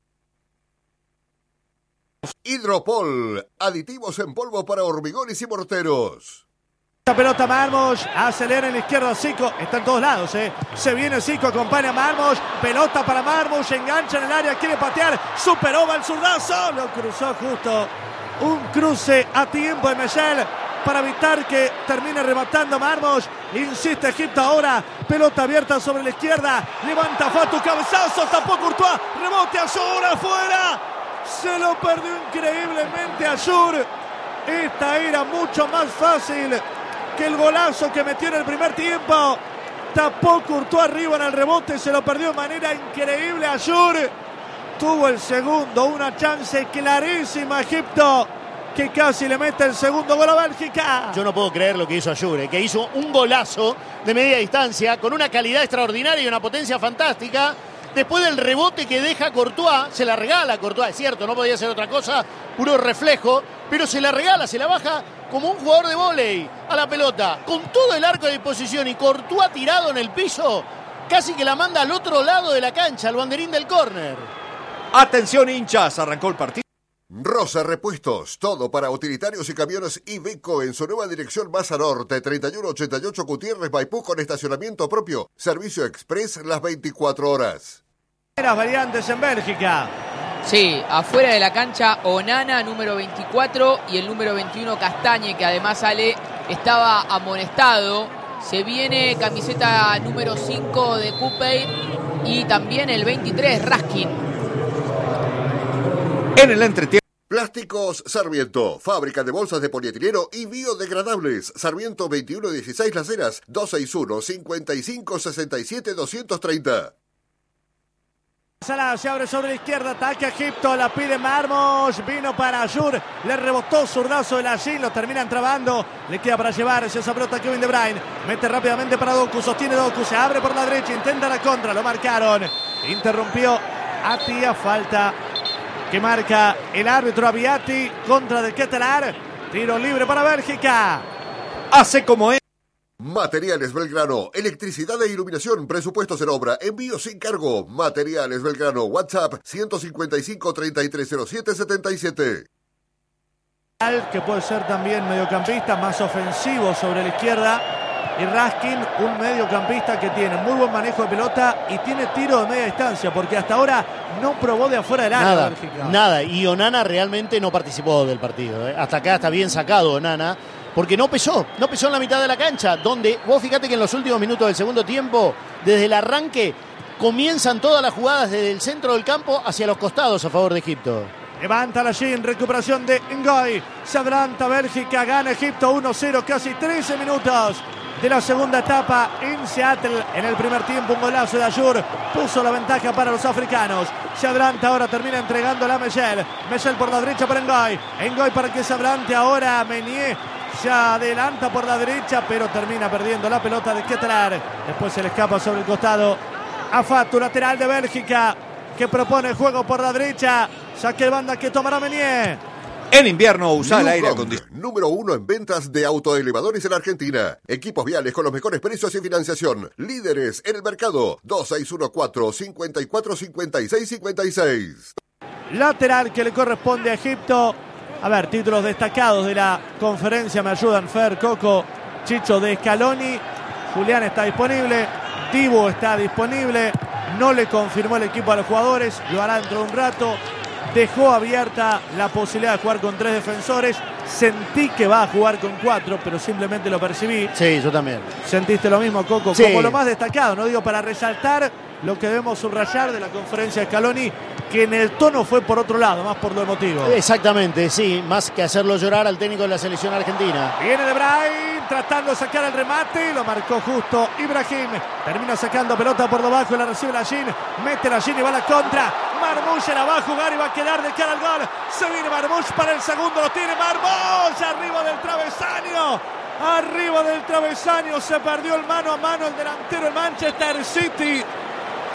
Hidropol, aditivos en polvo para hormigones y morteros. La pelota Marmos, acelera en la izquierda Zico, está en todos lados, ¿eh? Se viene Zico, acompaña a Marmos, pelota para Marmos, engancha en el área, quiere patear, superó, va el zurdazo, lo cruzó justo. Un cruce a tiempo de Mechel para evitar que termine rematando Marmos. Insiste Egipto ahora, pelota abierta sobre la izquierda, levanta Fatu, cabezazo, tapó Courtois, rebote Ayur, afuera. Se lo perdió increíblemente Ayur. Esta era mucho más fácil que el golazo que metió en el primer tiempo. Tapó Courtois arriba en el rebote, se lo perdió de manera increíble Ayur. Tuvo el segundo, una chance clarísima Egipto, que casi le mete el segundo gol a Bélgica. Yo no puedo creer lo que hizo Ayur, que hizo un golazo de media distancia con una calidad extraordinaria y una potencia fantástica. Después del rebote que deja Courtois, se la regala Courtois, es cierto, no podía ser otra cosa, puro reflejo, pero se la regala, se la baja como un jugador de vóley a la pelota, con todo el arco de disposición y Courtois tirado en el piso, casi que la manda al otro lado de la cancha, al banderín del córner. Atención hinchas, arrancó el partido. Rosa Repuestos, todo para utilitarios y camiones Iveco en su nueva dirección Masa Norte, treinta y uno ochenta y ocho Gutiérrez Maipú, con estacionamiento propio, servicio express las veinticuatro horas. Las variantes en Bélgica. Sí, afuera de la cancha Onana, número veinticuatro, y el número veintiuno Castañe, que además Ale estaba amonestado. Se viene camiseta número cinco de Coupey y también el veintitrés Raskin. En el entretiempo. Plásticos Sarmiento, fábrica de bolsas de polietileno y biodegradables. Sarmiento veintiuno dieciséis Las Heras, dos seis uno, cinco cinco, seis siete, dos tres cero. Salah se abre sobre la izquierda, ataca Egipto, la pide Marmos, vino para Ayur, le rebotó zurdazo el Agil, lo terminan trabando, le queda para llevarse esa pelota Kevin De Bruyne, mete rápidamente para Doku, sostiene Doku, se abre por la derecha, intenta la contra, lo marcaron, interrumpió Atia, falta que marca el árbitro Abiati, contra de Ketelar, tiro libre para Bélgica. Hace como es. Materiales Belgrano, electricidad e iluminación, presupuestos en obra, envío sin cargo. Materiales Belgrano, WhatsApp ciento cincuenta y cinco, treinta y tres cero siete, setenta y siete. Que puede ser también mediocampista, más ofensivo sobre la izquierda. Y Raskin, un mediocampista que tiene muy buen manejo de pelota y tiene tiro de media distancia, porque hasta ahora no probó de afuera del área. Nada, Bélgica. nada. Y Onana realmente no participó del partido, ¿eh? Hasta acá está bien sacado Onana, porque no pesó, no pesó en la mitad de la cancha, donde vos fíjate que en los últimos minutos del segundo tiempo, desde el arranque, comienzan todas las jugadas desde el centro del campo hacia los costados a favor de Egipto. Levanta la Shin, recuperación de Ngoy, se adelanta Bélgica, gana Egipto uno cero, casi trece minutos de la segunda etapa en Seattle. En el primer tiempo un golazo de Ayur puso la ventaja para los africanos. Se adelanta ahora, termina entregándola a Mechel. Mechel por la derecha para Ngoy. Ngoy para que se adelante ahora Meunier. Se adelanta por la derecha, pero termina perdiendo la pelota de Ketelar. Después se le escapa sobre el costado a Fatu, lateral de Bélgica, que propone juego por la derecha. Saque de banda que tomará Meunier. En invierno usa el aire acondicionado. Número uno en ventas de autoelevadores en Argentina. Equipos viales con los mejores precios y financiación. Líderes en el mercado. dos seis uno cuatro, cinco cuatro, cinco seis cinco seis. Lateral que le corresponde a Egipto. A ver, títulos destacados de la conferencia. Me ayudan Fer, Coco, Chicho de Scaloni. Julián está disponible. Dibu está disponible. No le confirmó el equipo a los jugadores. Lo hará dentro de un rato. Dejó abierta la posibilidad de jugar con tres defensores. Sentí que va a jugar con cuatro, pero simplemente lo percibí. Sí, yo también. ¿Sentiste lo mismo, Coco? Sí. Como lo más destacado, no digo para resaltar lo que debemos subrayar de la conferencia de Scaloni, que en el tono fue por otro lado, más por lo emotivo. Exactamente, sí, más que hacerlo llorar al técnico de la selección argentina. Viene De Bruyne tratando de sacar el remate, lo marcó justo Ibrahim. Termina sacando pelota por debajo, la recibe la Shin, mete la Shin y va a la contra. Marmoush la va a jugar y va a quedar de cara al gol. Se viene Marmoush para el segundo, lo tiene Marmoush arriba del travesaño. Arriba del travesaño se perdió el mano a mano el delantero del Manchester City.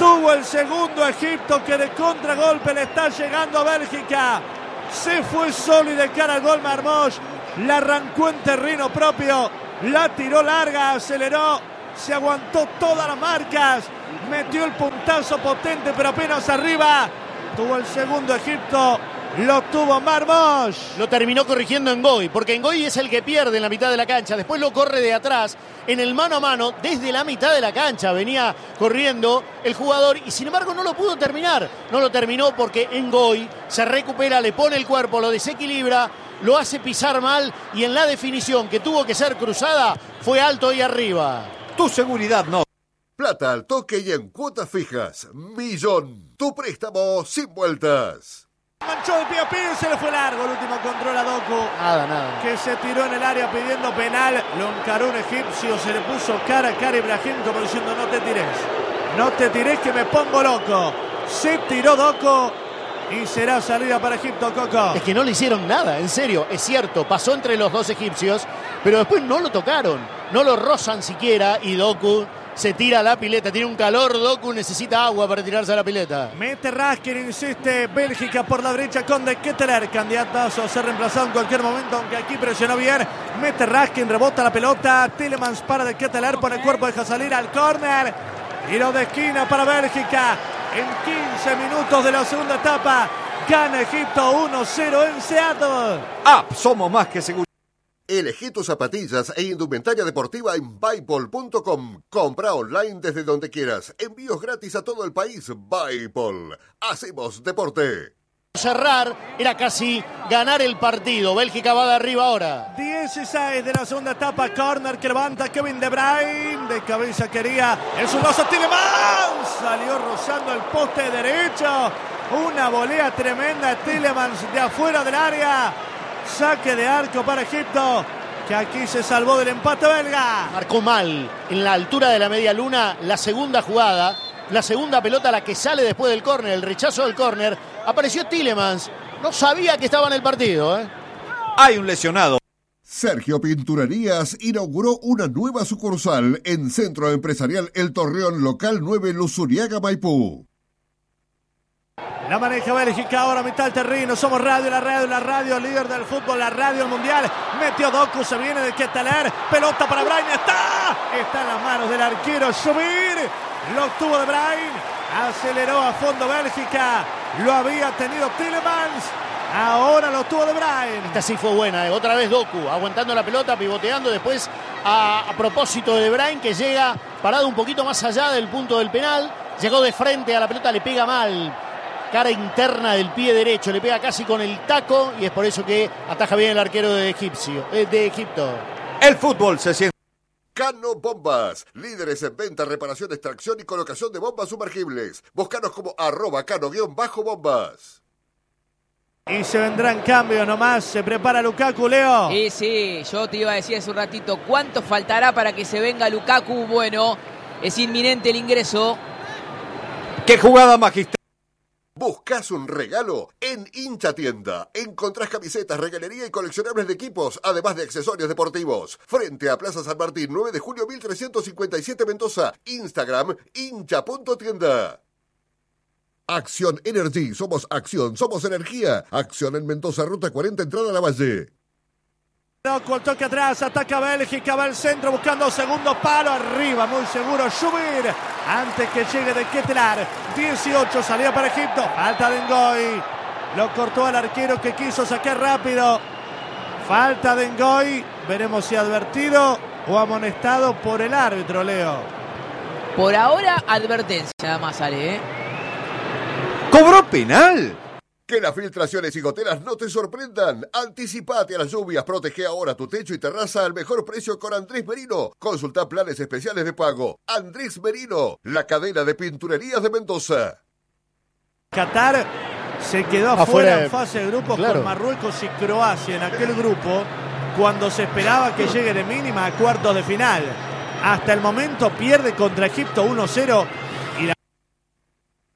Tuvo el segundo Egipto, que de contragolpe le está llegando a Bélgica. Se fue solo y de cara al gol Marmoush. La arrancó en terreno propio. La tiró larga, aceleró. Se aguantó todas las marcas. Metió el puntazo potente, pero apenas arriba. Tuvo el segundo Egipto. Lo tuvo Marmoush. Lo terminó corrigiendo Ngoy, porque Ngoy es el que pierde en la mitad de la cancha. Después lo corre de atrás, en el mano a mano, desde la mitad de la cancha. Venía corriendo el jugador y sin embargo no lo pudo terminar. No lo terminó porque Ngoy se recupera, le pone el cuerpo, lo desequilibra, lo hace pisar mal y en la definición, que tuvo que ser cruzada, fue alto y arriba. Tu seguridad no. Plata al toque y en cuotas fijas. Millón. Tu préstamo sin vueltas. Manchó de pie a pie, se le fue largo el último control a Doku. Nada, nada. Que se tiró en el área pidiendo penal. Lo encaró un egipcio, se le puso cara a cara a Ibrahim como diciendo no te tires. No te tires que me pongo loco. Se tiró Doku y será salida para Egipto, Coco. Es que no le hicieron nada, en serio, es cierto. Pasó entre los dos egipcios, pero después no lo tocaron. No lo rozan siquiera y Doku se tira a la pileta. Tiene un calor, Doku necesita agua para tirarse a la pileta. Mete Raskin, insiste Bélgica por la derecha con De Ketelaere, candidatazo a ser reemplazado en cualquier momento, aunque aquí presionó bien. Mete Raskin, rebota la pelota, Tielemans para De Ketelaere, pone el cuerpo, deja salir al córner. Tiro de esquina para Bélgica. En quince minutos de la segunda etapa, gana Egipto uno cero en Seattle. Ah, somos más que seguros. Elegí tus zapatillas e indumentaria deportiva en Buypol punto com. Compra online desde donde quieras. Envíos gratis a todo el país. Buypol. Hacemos deporte. Cerrar era casi ganar el partido. Bélgica va de arriba ahora. dieciséis de la segunda etapa. Corner que levanta Kevin De Bruyne. De cabeza quería el zurdazo Tielemans. Salió rozando el poste derecho. Una volea tremenda. Tielemans de afuera del área. Saque de arco para Egipto, que aquí se salvó del empate belga. Marcó mal en la altura de la media luna la segunda jugada, la segunda pelota, la que sale después del córner, el rechazo del córner. Apareció Tielemans, no sabía que estaba en el partido. ¿eh? Hay un lesionado. Sergio Pinturerías inauguró una nueva sucursal en Centro Empresarial El Torreón, local nueve, Luzuriaga, Maipú. La maneja Bélgica ahora a mitad del terreno. Somos radio, la radio, la radio, líder del fútbol, la radio mundial. Metió Doku, se viene de Ketelaere. Pelota para Bruyne, está. Está en las manos del arquero Subir. Lo obtuvo De Bruyne. Aceleró a fondo Bélgica. Lo había tenido Tielemans. Ahora lo tuvo De Bruyne. Esta sí fue buena, ¿eh? Otra vez Doku, aguantando la pelota, pivoteando. Después, a, a propósito de De Bruyne, que llega parado un poquito más allá del punto del penal. Llegó de frente a la pelota, le pega mal. Cara interna del pie derecho, le pega casi con el taco y es por eso que ataja bien el arquero de, Egipcio, eh, de Egipto. El fútbol se siente. Cano Bombas, líderes en venta, reparación, extracción y colocación de bombas sumergibles. Búscanos como arroba cano-bombas. Y se vendrán cambios nomás, se prepara Lukaku, Leo. Sí, sí, yo te iba a decir hace un ratito, ¿cuánto faltará para que se venga Lukaku? Bueno, es inminente el ingreso. ¡Qué jugada magistral! ¿Buscas un regalo? En Hincha Tienda encontrás camisetas, regalería y coleccionables de equipos, además de accesorios deportivos. Frente a Plaza San Martín, nueve de julio mil trescientos cincuenta y siete, Mendoza. Instagram, hincha punto tienda. Acción Energy, somos acción, somos energía. Acción en Mendoza, ruta cuarenta, entrada a la Valle. Doku al toque atrás, ataca Bélgica, va al centro buscando segundo palo, arriba, muy seguro, Subir, antes que llegue de Ketelaere. dieciocho, salida para Egipto, falta de Ngoy, lo cortó al arquero que quiso sacar rápido. Falta de Ngoy, veremos si advertido o amonestado por el árbitro, Leo. Por ahora, advertencia, nada más sale, ¿eh? ¡Cobró penal! Que las filtraciones y goteras no te sorprendan. Anticipate a las lluvias. Protege ahora tu techo y terraza al mejor precio con Andrés Merino. Consulta planes especiales de pago. Andrés Merino, la cadena de pinturerías de Mendoza. Qatar se quedó afuera, afuera en fase de grupos, claro, con Marruecos y Croacia en aquel grupo, cuando se esperaba que llegue de mínima a cuartos de final. Hasta el momento pierde contra Egipto uno cero y la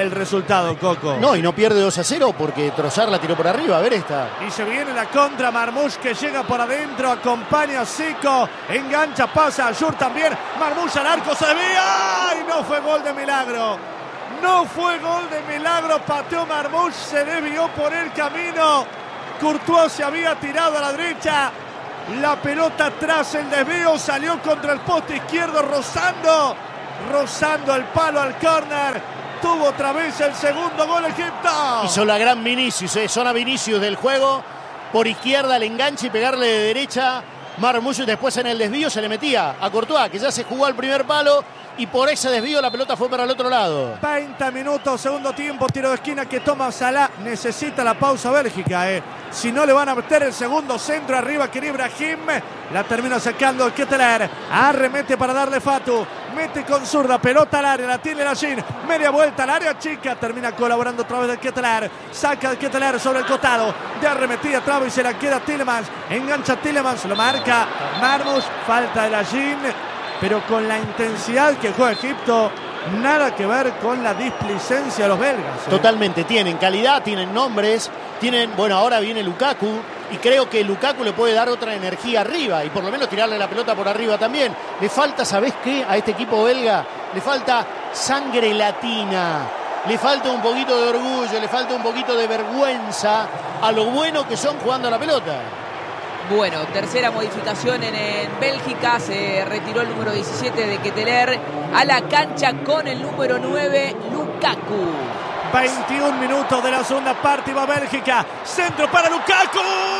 el resultado, Coco. No, y no pierde dos a cero porque Trossard la tiró por arriba. A ver esta. Y se viene la contra. Marmoush que llega por adentro, acompaña a Zico, engancha, pasa a Yur también. Marmoush al arco, se desvía. Y no fue gol de milagro. No fue gol de milagro. Pateó Marmoush, se desvió por el camino. Courtois se había tirado a la derecha. La pelota tras el desvío salió contra el poste izquierdo, rozando, rozando el palo al córner. Tuvo otra vez el segundo gol Egipto. Hizo la gran Vinicius, eh. zona Vinicius del juego. Por izquierda el enganche y pegarle de derecha. Marmoush después en el desvío se le metía a Courtois, que ya se jugó al primer palo. Y por ese desvío la pelota fue para el otro lado. veinte minutos, segundo tiempo, tiro de esquina que toma Salah. Necesita la pausa Bélgica, eh. Si no le van a meter el segundo centro arriba que Ibrahim. La termina sacando Ketelaere. Arremete para darle Fatu. Mete con zurda, pelota al área, la tiene Lachin. Media vuelta al área chica. Termina colaborando otra vez de Ketelaere. Saca de Ketelaere sobre el costado. De arremetida, traba y se la queda Tielemans. Engancha Tielemans, lo marca Marmoush. Falta de Lachin. Pero con la intensidad que juega Egipto, nada que ver con la displicencia de los belgas. ¿eh? Totalmente, tienen calidad, tienen nombres, tienen, bueno, ahora viene Lukaku y creo que Lukaku le puede dar otra energía arriba y por lo menos tirarle la pelota por arriba también. Le falta, ¿sabés qué? A este equipo belga le falta sangre latina, le falta un poquito de orgullo, le falta un poquito de vergüenza a lo bueno que son jugando a la pelota. Bueno, tercera modificación en, en Bélgica, se retiró el número diecisiete de Ketelaere a la cancha con el número nueve, Lukaku. veintiún minutos de la segunda parte y va Bélgica, centro para Lukaku.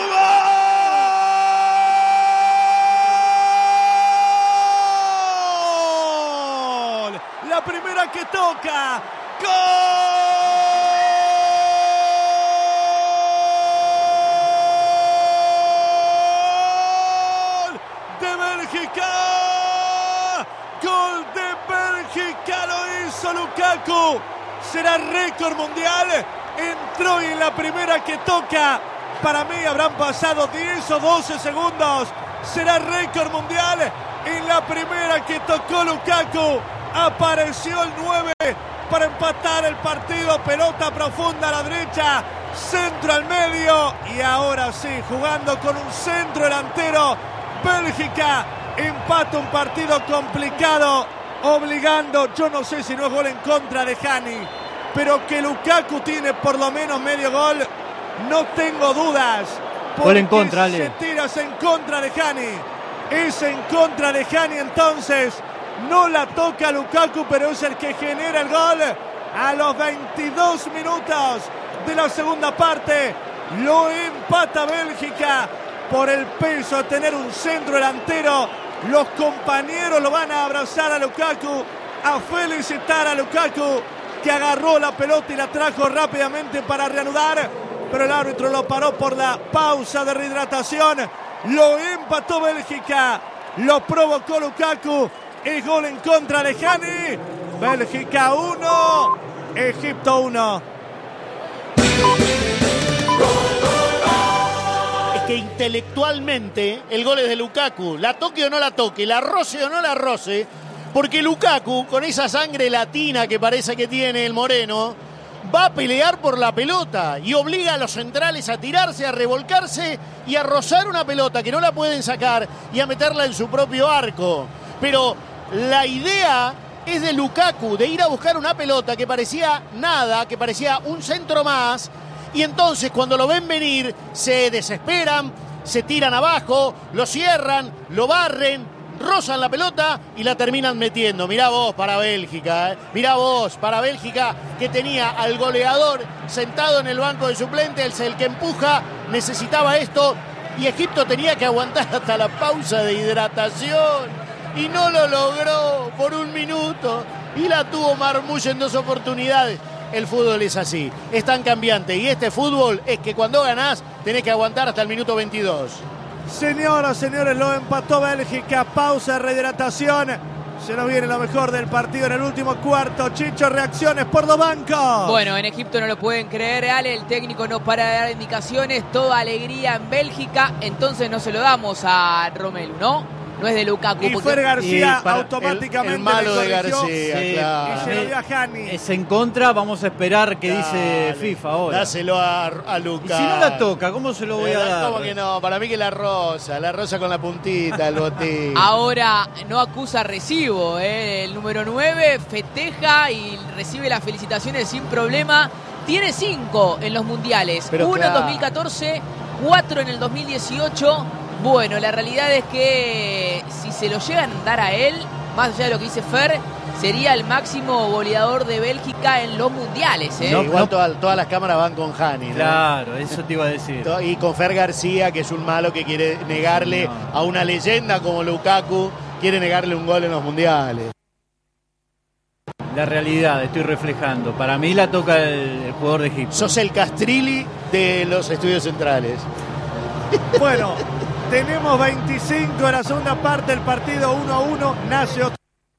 ¡Gol! La primera que toca, ¡gol! Gol de Bélgica, lo hizo Lukaku. Será récord mundial. Entró y en la primera que toca. Para mí habrán pasado diez o doce segundos. Será récord mundial. En la primera que tocó Lukaku apareció el nueve para empatar el partido. Pelota profunda a la derecha, centro al medio y ahora sí, jugando con un centro delantero, Bélgica empata un partido complicado, obligando, yo no sé si no es gol en contra de Hani, pero que Lukaku tiene por lo menos medio gol, no tengo dudas. Gol en contra, Ale. Se tiras en contra de Hani, es en contra de Hani, entonces no la toca Lukaku, pero es el que genera el gol a los veintidós minutos de la segunda parte. Lo empata Bélgica por el peso de tener un centro delantero. Los compañeros lo van a abrazar a Lukaku, a felicitar a Lukaku, que agarró la pelota y la trajo rápidamente para reanudar, pero el árbitro lo paró por la pausa de rehidratación. Lo empató Bélgica, lo provocó Lukaku, es gol en contra de Hani. Bélgica uno, Egipto uno. Que intelectualmente el gol es de Lukaku, la toque o no la toque, la roce o no la roce, porque Lukaku, con esa sangre latina que parece que tiene el moreno, va a pelear por la pelota y obliga a los centrales a tirarse, a revolcarse y a rozar una pelota que no la pueden sacar y a meterla en su propio arco. Pero la idea es de Lukaku, de ir a buscar una pelota que parecía nada, que parecía un centro más. Y entonces cuando lo ven venir, se desesperan, se tiran abajo, lo cierran, lo barren, rozan la pelota y la terminan metiendo. Mirá vos para Bélgica, ¿eh? Mirá vos para Bélgica, que tenía al goleador sentado en el banco de suplentes, el que empuja, necesitaba esto y Egipto tenía que aguantar hasta la pausa de hidratación y no lo logró por un minuto y la tuvo Marmoush en dos oportunidades. El fútbol es así, es tan cambiante y este fútbol es que cuando ganás tenés que aguantar hasta el minuto veintidós. Señoras, señores, lo empató Bélgica, pausa de rehidratación. Se nos viene lo mejor del partido en el último cuarto. Chicho, reacciones por los bancos. Bueno, en Egipto no lo pueden creer, Ale, el técnico no para de dar indicaciones, toda alegría en Bélgica, entonces no se lo damos a Romelu, ¿no? no es de Lukaku. Y porque... Fer García para automáticamente el, el malo le de corrigió, García, Sí, claro. y se lo dio a Hani. Es en contra, vamos a esperar qué dice Dale, FIFA ahora. Dáselo a, a Y Lucas. si no la toca, ¿cómo se lo voy a Eh, dar? ¿Cómo que no? Para mí que la rosa, la rosa con la puntita, el botín. Ahora no acusa recibo, ¿eh? El número nueve festeja y recibe las felicitaciones sin problema. Tiene cinco en los mundiales, Pero uno claro. en dos mil catorce, cuatro en el dos mil dieciocho. Bueno, la realidad es que si se lo llegan a dar a él, más allá de lo que dice Fer, sería el máximo goleador de Bélgica en los mundiales. ¿eh? Sí, igual todas, todas las cámaras van con Hani, ¿no? Claro, eso te iba a decir. Y con Fer García, que es un malo que quiere negarle a una leyenda como Lukaku, quiere negarle un gol en los mundiales. La realidad, estoy reflejando. Para mí la toca el, el jugador de Egipto. Sos el Castrilli de los estudios centrales. Bueno, tenemos veinticinco en la segunda parte del partido, uno a uno. Nace otro.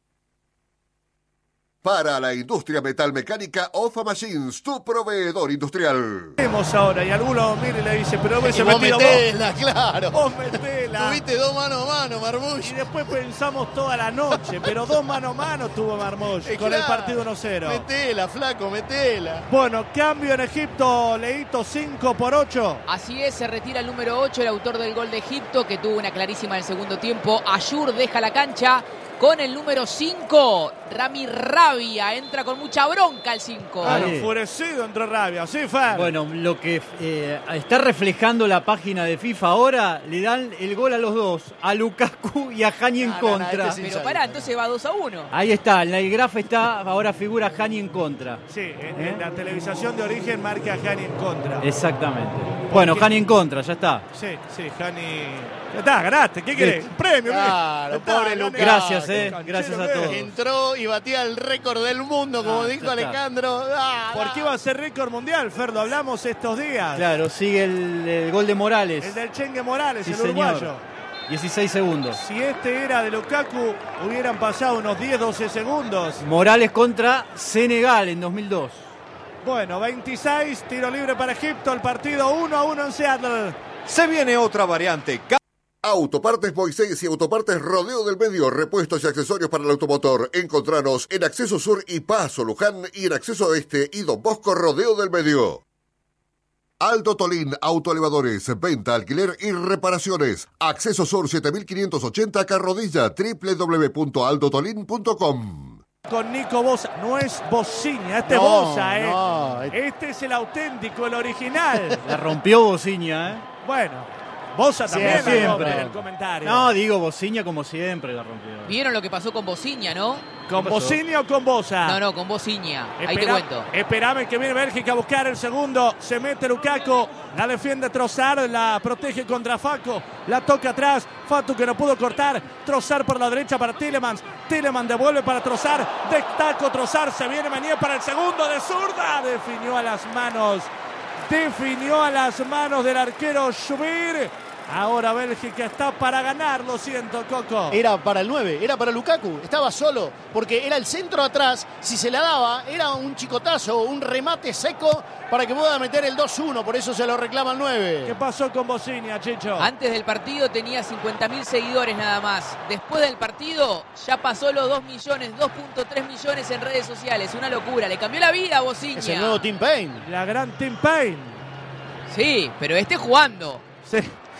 Para la industria metalmecánica, Ofa Machines, tu proveedor industrial. Tenemos ahora y alguno mira y le dice, pero Y hubiese vos metido metela, vos. claro. Vos metela. Tuviste dos mano a mano, Marmoush. Y después pensamos toda la noche, pero dos mano a mano tuvo Marmoush Eh, con claro. el partido uno cero. Metela, flaco, metela. Bueno, cambio en Egipto, Leito cinco por ocho. Así es, se retira el número ocho, el autor del gol de Egipto, que tuvo una clarísima en el segundo tiempo. Ayur deja la cancha con el número cinco. Rami Rabia entra con mucha bronca el cinco. Claro, enfurecido entró Rabia, sí, Fer. Bueno, lo que eh, está reflejando la página de FIFA ahora, le dan el gol a los dos, a Lukaku y a Hani en No, no, no, contra. este es Pero pará, entonces va dos a uno. Ahí está, en el graf está, ahora figura Hani en contra. Sí, en, en la televisación de origen marca a Hani en contra. Exactamente. Bueno, Hani en contra, ya está. Sí, sí, Hani. Ya está, ganaste. ¿Qué querés? Un premio, Claro, ¿qué? Ya está, pobre gané. Lucas. Gracias, eh. Canchero, Gracias a ¿qué? todos. Entró y batía el récord del mundo, como Ah, dijo ya está. Alejandro. Ah, ¿Por qué iba a ser récord mundial, Ferdo? Hablamos estos días. Claro, sigue el, el gol de Morales. El del Chengue Morales, Sí, el señor. uruguayo. dieciséis segundos. Si este era de Lukaku, hubieran pasado unos diez, doce segundos. Morales contra Senegal en dos mil dos. Bueno, veintiséis, tiro libre para Egipto, el partido uno a uno en Seattle. Se viene otra variante. Autopartes Moisés y Autopartes Rodeo del Medio, repuestos y accesorios para el automotor. Encontranos en Acceso Sur y Paso Luján y en Acceso Este y Don Bosco Rodeo del Medio. Aldo Tolín, autoelevadores, venta, alquiler y reparaciones. Acceso Sur siete mil quinientos ochenta Carrodilla, doble u doble u doble u punto aldo tolín punto com. Con Nico Bosa, no es Bociña, este No, es Bosa, ¿eh? no. Este es el auténtico, el original. La rompió Bociña, ¿eh? Bueno, Bosa también Siempre. la rompe en el comentario. No, digo Bociña como siempre la rompió. ¿Vieron lo que pasó con Bociña, no? ¿Con ¿Qué pasó? Bociña o con Bosa? No, no, con Bociña. Ahí te Espera- cuento. Esperame que viene Bélgica a buscar el segundo. Se mete Lukaku. La defiende Trossard. La protege contra Facu. La toca atrás. Fatu que no pudo cortar. Trossard por la derecha para Tielemans. Tielemans devuelve para Trossard. De taco Trossard. Se viene Meunier para el segundo de zurda. Definió a las manos. Definió a las manos del arquero Schubir. Ahora Bélgica está para ganar. Lo siento, Coco. Era para el nueve, era para Lukaku, estaba solo, porque era el centro atrás, si se la daba, era un chicotazo, un remate seco para que pueda meter el dos uno, por eso se lo reclama el nueve. ¿Qué pasó con Bociña, Chicho? Antes del partido tenía cincuenta mil seguidores nada más. Después del partido ya pasó los dos millones, dos punto tres millones en redes sociales. Una locura, le cambió la vida a Bociña. Es el nuevo Tim Payne. La gran Tim Payne. Sí, pero este jugando. Sí.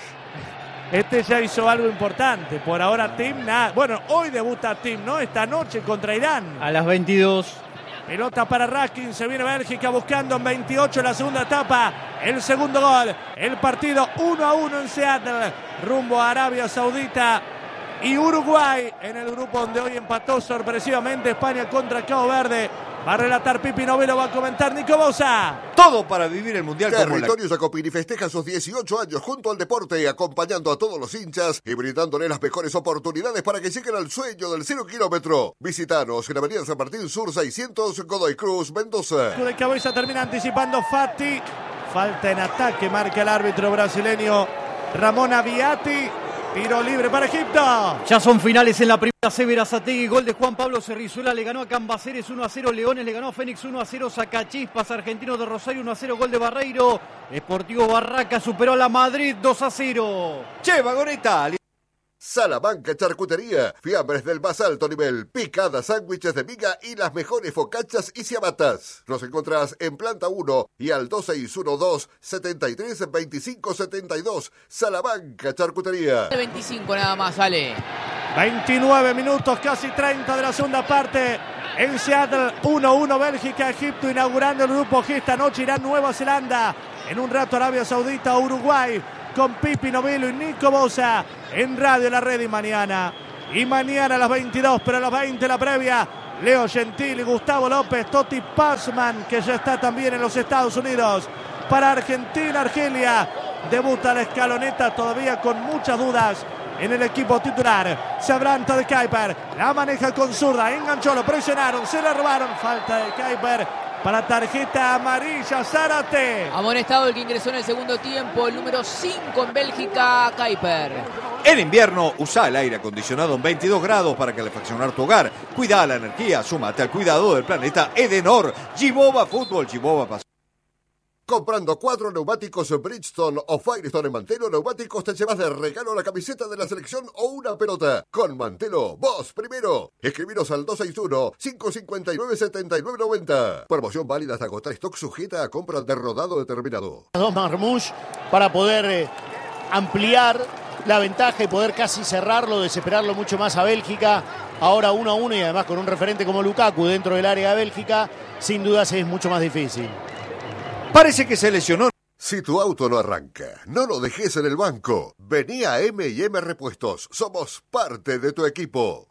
Este ya hizo algo importante. Por ahora Tim nada. Bueno, hoy debuta Tim, ¿no? Esta noche contra Irán. A las veintidós. Pelota para Raskin. Se viene Bélgica buscando en veintiocho la segunda etapa. El segundo gol. El partido uno a uno en Seattle. Rumbo a Arabia Saudita y Uruguay. En el grupo donde hoy empató sorpresivamente España contra Cabo Verde. Va a relatar Pipi Novelo, va a comentar Nico Bosa. Todo para vivir el Mundial como la... Territorio Jacopini festeja sus dieciocho años junto al deporte, acompañando a todos los hinchas y brindándole las mejores oportunidades para que lleguen al sueño del cero kilómetro. Visitanos en Avenida San Martín Sur seiscientos, Godoy Cruz, Mendoza. De cabeza termina anticipando Fati. Falta en ataque, marca el árbitro brasileño Ramón Aviati. Tiro libre para Egipto. Ya son finales en la primera. Severa Sategui, gol de Juan Pablo Cerrizuela, le ganó a Cambaceres uno a cero, Leones le ganó a Fénix uno a cero, Sacachispas, Argentino de Rosario uno a cero, gol de Barreiro, Sportivo Barraca superó a la Madrid dos a cero. Che, Vagoneta. Salamanca Charcutería, fiambres del más alto nivel, picadas, sándwiches de miga y las mejores focachas y ciabatas. Nos encontrás en planta uno y al dos seis uno dos, setenta y tres, veinticinco setenta y dos. Salamanca Charcutería. veinticinco nada más, sale. veintinueve minutos, casi treinta de la segunda parte. En Seattle, uno uno Bélgica, Egipto inaugurando el grupo G. Esta noche irá Nueva Zelanda. En un rato Arabia Saudita, Uruguay, con Pipi Novillo y Nico Bosa. En Radio La Red y mañana. Y mañana a las veintidós, pero a las veinte la previa. Leo Gentili, Gustavo López, Totti Pazman, que ya está también en los Estados Unidos. Para Argentina, Argelia. Debuta la escaloneta todavía con muchas dudas en el equipo titular. Se abranta de Kuiper, la maneja con zurda, enganchó, lo presionaron, se la robaron. Falta de Kuiper para tarjeta amarilla. Zárate. Amonestado el que ingresó en el segundo tiempo, el número cinco en Bélgica, Kuiper. En invierno, usa el aire acondicionado en veintidós grados para calefaccionar tu hogar. Cuida la energía, súmate al cuidado del planeta Edenor. Gibova Fútbol, Gibova Pasión. Comprando cuatro neumáticos Bridgestone o Firestone en Mantelo Neumáticos te llevas de regalo la camiseta de la selección o una pelota. Con Mantelo, vos primero. Escribiros al dos seis uno, cinco cinco nueve, siete nueve nueve cero. Promoción válida hasta agotar stock, sujeta a compra de rodado determinado. Dos Marmouche para poder eh, ampliar la ventaja y poder casi cerrarlo, desesperarlo mucho más a Bélgica. Ahora uno a uno y además con un referente como Lukaku dentro del área de Bélgica, sin dudas es mucho más difícil. Parece que se lesionó. Si tu auto no arranca, no lo dejes en el banco. Vení a eme y eme Repuestos. Somos parte de tu equipo.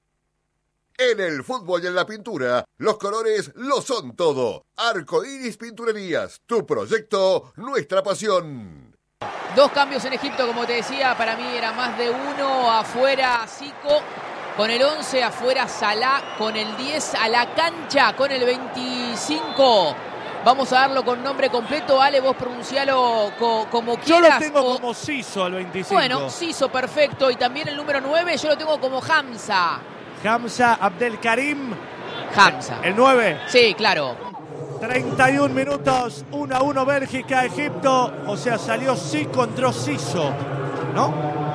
En el fútbol y en la pintura, los colores lo son todo. Arcoiris Pinturerías, tu proyecto, nuestra pasión. Dos cambios en Egipto, como te decía, para mí era más de uno. Afuera Zico con el once, afuera Salah con el diez, a la cancha con el veinticinco. Vamos a darlo con nombre completo. Ale, vos pronuncialo co como quieras. Yo lo tengo o... como Siso al veinticinco. Bueno, Siso, perfecto. Y también el número nueve yo lo tengo como Hamza. Hamza Abdelkarim. Hamza. ¿El nueve? Sí, claro. treinta y un minutos, uno a uno Bélgica, Egipto. O sea, salió Zico, entró Siso, ¿no?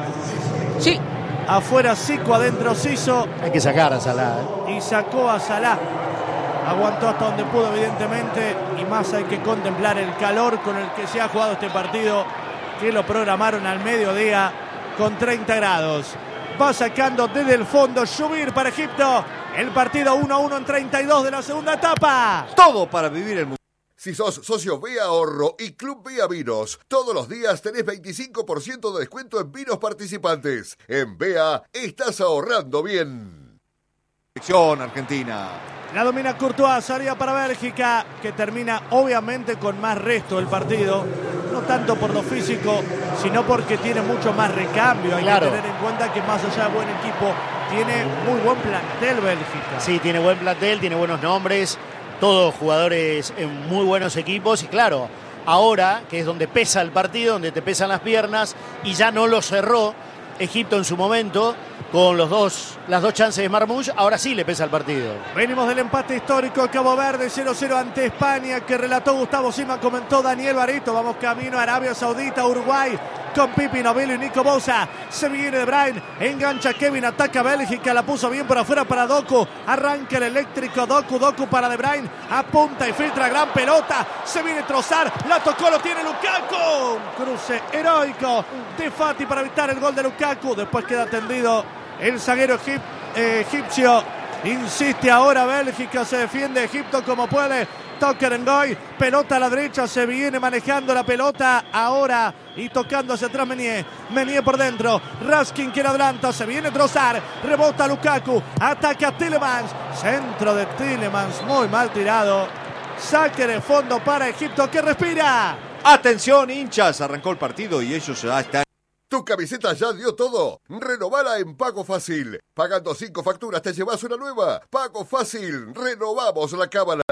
Sí. Afuera Zico, adentro Siso. Hay que sacar a Salah, ¿eh? Y sacó a Salah. Aguantó hasta donde pudo, evidentemente, y más hay que contemplar el calor con el que se ha jugado este partido, que lo programaron al mediodía con treinta grados. Va sacando desde el fondo Shubir para Egipto. El partido uno a uno en treinta y dos de la segunda etapa. Todo para vivir el mundo. Si sos socio B A Ahorro y Club B A Vinos, todos los días tenés veinticinco por ciento de descuento en vinos participantes. En B A estás ahorrando bien. Selección Argentina. La domina Courtois, salida para Bélgica, que termina obviamente con más resto del partido. No tanto por lo físico, sino porque tiene mucho más recambio. Hay claro. que tener en cuenta que más allá de buen equipo, tiene muy buen plantel Bélgica. Sí, tiene buen plantel, tiene buenos nombres, todos jugadores en muy buenos equipos. Y claro, ahora, que es donde pesa el partido, donde te pesan las piernas, y ya no lo cerró Egipto en su momento, con los dos, las dos chances de Marmouche, ahora sí le pesa el partido. Venimos del empate histórico, Cabo Verde cero cero ante España, que relató Gustavo Sima, comentó Daniel Barito. Vamos camino a Arabia Saudita, Uruguay, con Pipi Novillo y Nico Bosa. Se viene De Bruyne, engancha Kevin, ataca Bélgica, la puso bien por afuera para Doku. Arranca el eléctrico Doku, Doku para De Bruyne, apunta y filtra, gran pelota. Se viene Trossard, la tocó, lo tiene Lukaku. Un cruce heroico de Fati para evitar el gol de Lukaku. Después queda tendido el zaguero egip, eh, egipcio. Insiste ahora Bélgica, se defiende Egipto como puede. Toker Ngoy, pelota a la derecha, se viene manejando la pelota ahora y tocando hacia atrás Meunier. Meunier por dentro, Raskin que la adelanta, se viene Trossard, rebota Lukaku, ataca a Tielemans, centro de Tielemans, muy mal tirado. Saque de fondo para Egipto que respira. Atención hinchas, arrancó el partido y ellos ya están. ¿Tu camiseta ya dio todo? Renovala en Pago Fácil. Pagando cinco facturas te llevas una nueva. Pago Fácil. Renovamos la cábala.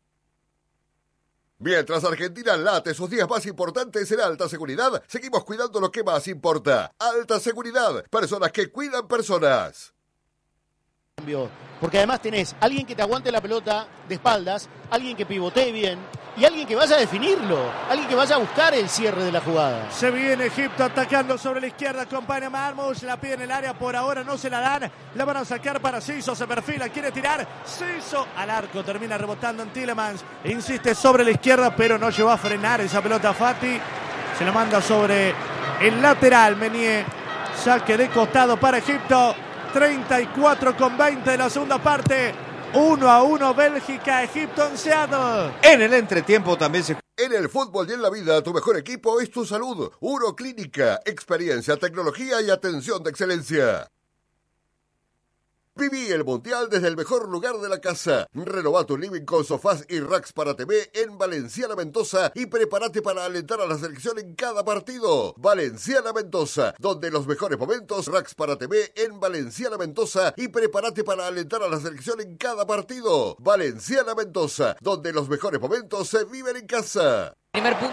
Mientras Argentina late sus días más importantes en alta seguridad, seguimos cuidando lo que más importa. Alta seguridad. Personas que cuidan personas. Porque además tenés alguien que te aguante la pelota de espaldas, alguien que pivotee bien y alguien que vaya a definirlo, alguien que vaya a buscar el cierre de la jugada. Se viene Egipto atacando sobre la izquierda con Pane Marmoush, la pide en el área, por ahora no se la dan, la van a sacar para Siso, se perfila, quiere tirar, Siso al arco, termina rebotando en Tielemans, insiste sobre la izquierda, pero no llegó a frenar esa pelota Fati, se la manda sobre el lateral, Meunier, saque de costado para Egipto, treinta y cuatro con veinte de la segunda parte, uno a uno Bélgica, Egipto en Seattle. En el entretiempo también se... En el fútbol y en la vida, tu mejor equipo es tu salud. Uroclínica, experiencia, tecnología y atención de excelencia. Viví el Mundial desde el mejor lugar de la casa. Renova tu living con sofás y racks para T V en Valenciana Mendoza y prepárate para alentar a la selección en cada partido. Valenciana Mendoza, donde los mejores momentos, racks para T V en Valenciana Mendoza y prepárate para alentar a la selección en cada partido. Valenciana Mendoza, donde los mejores momentos se viven en casa. Primer punto.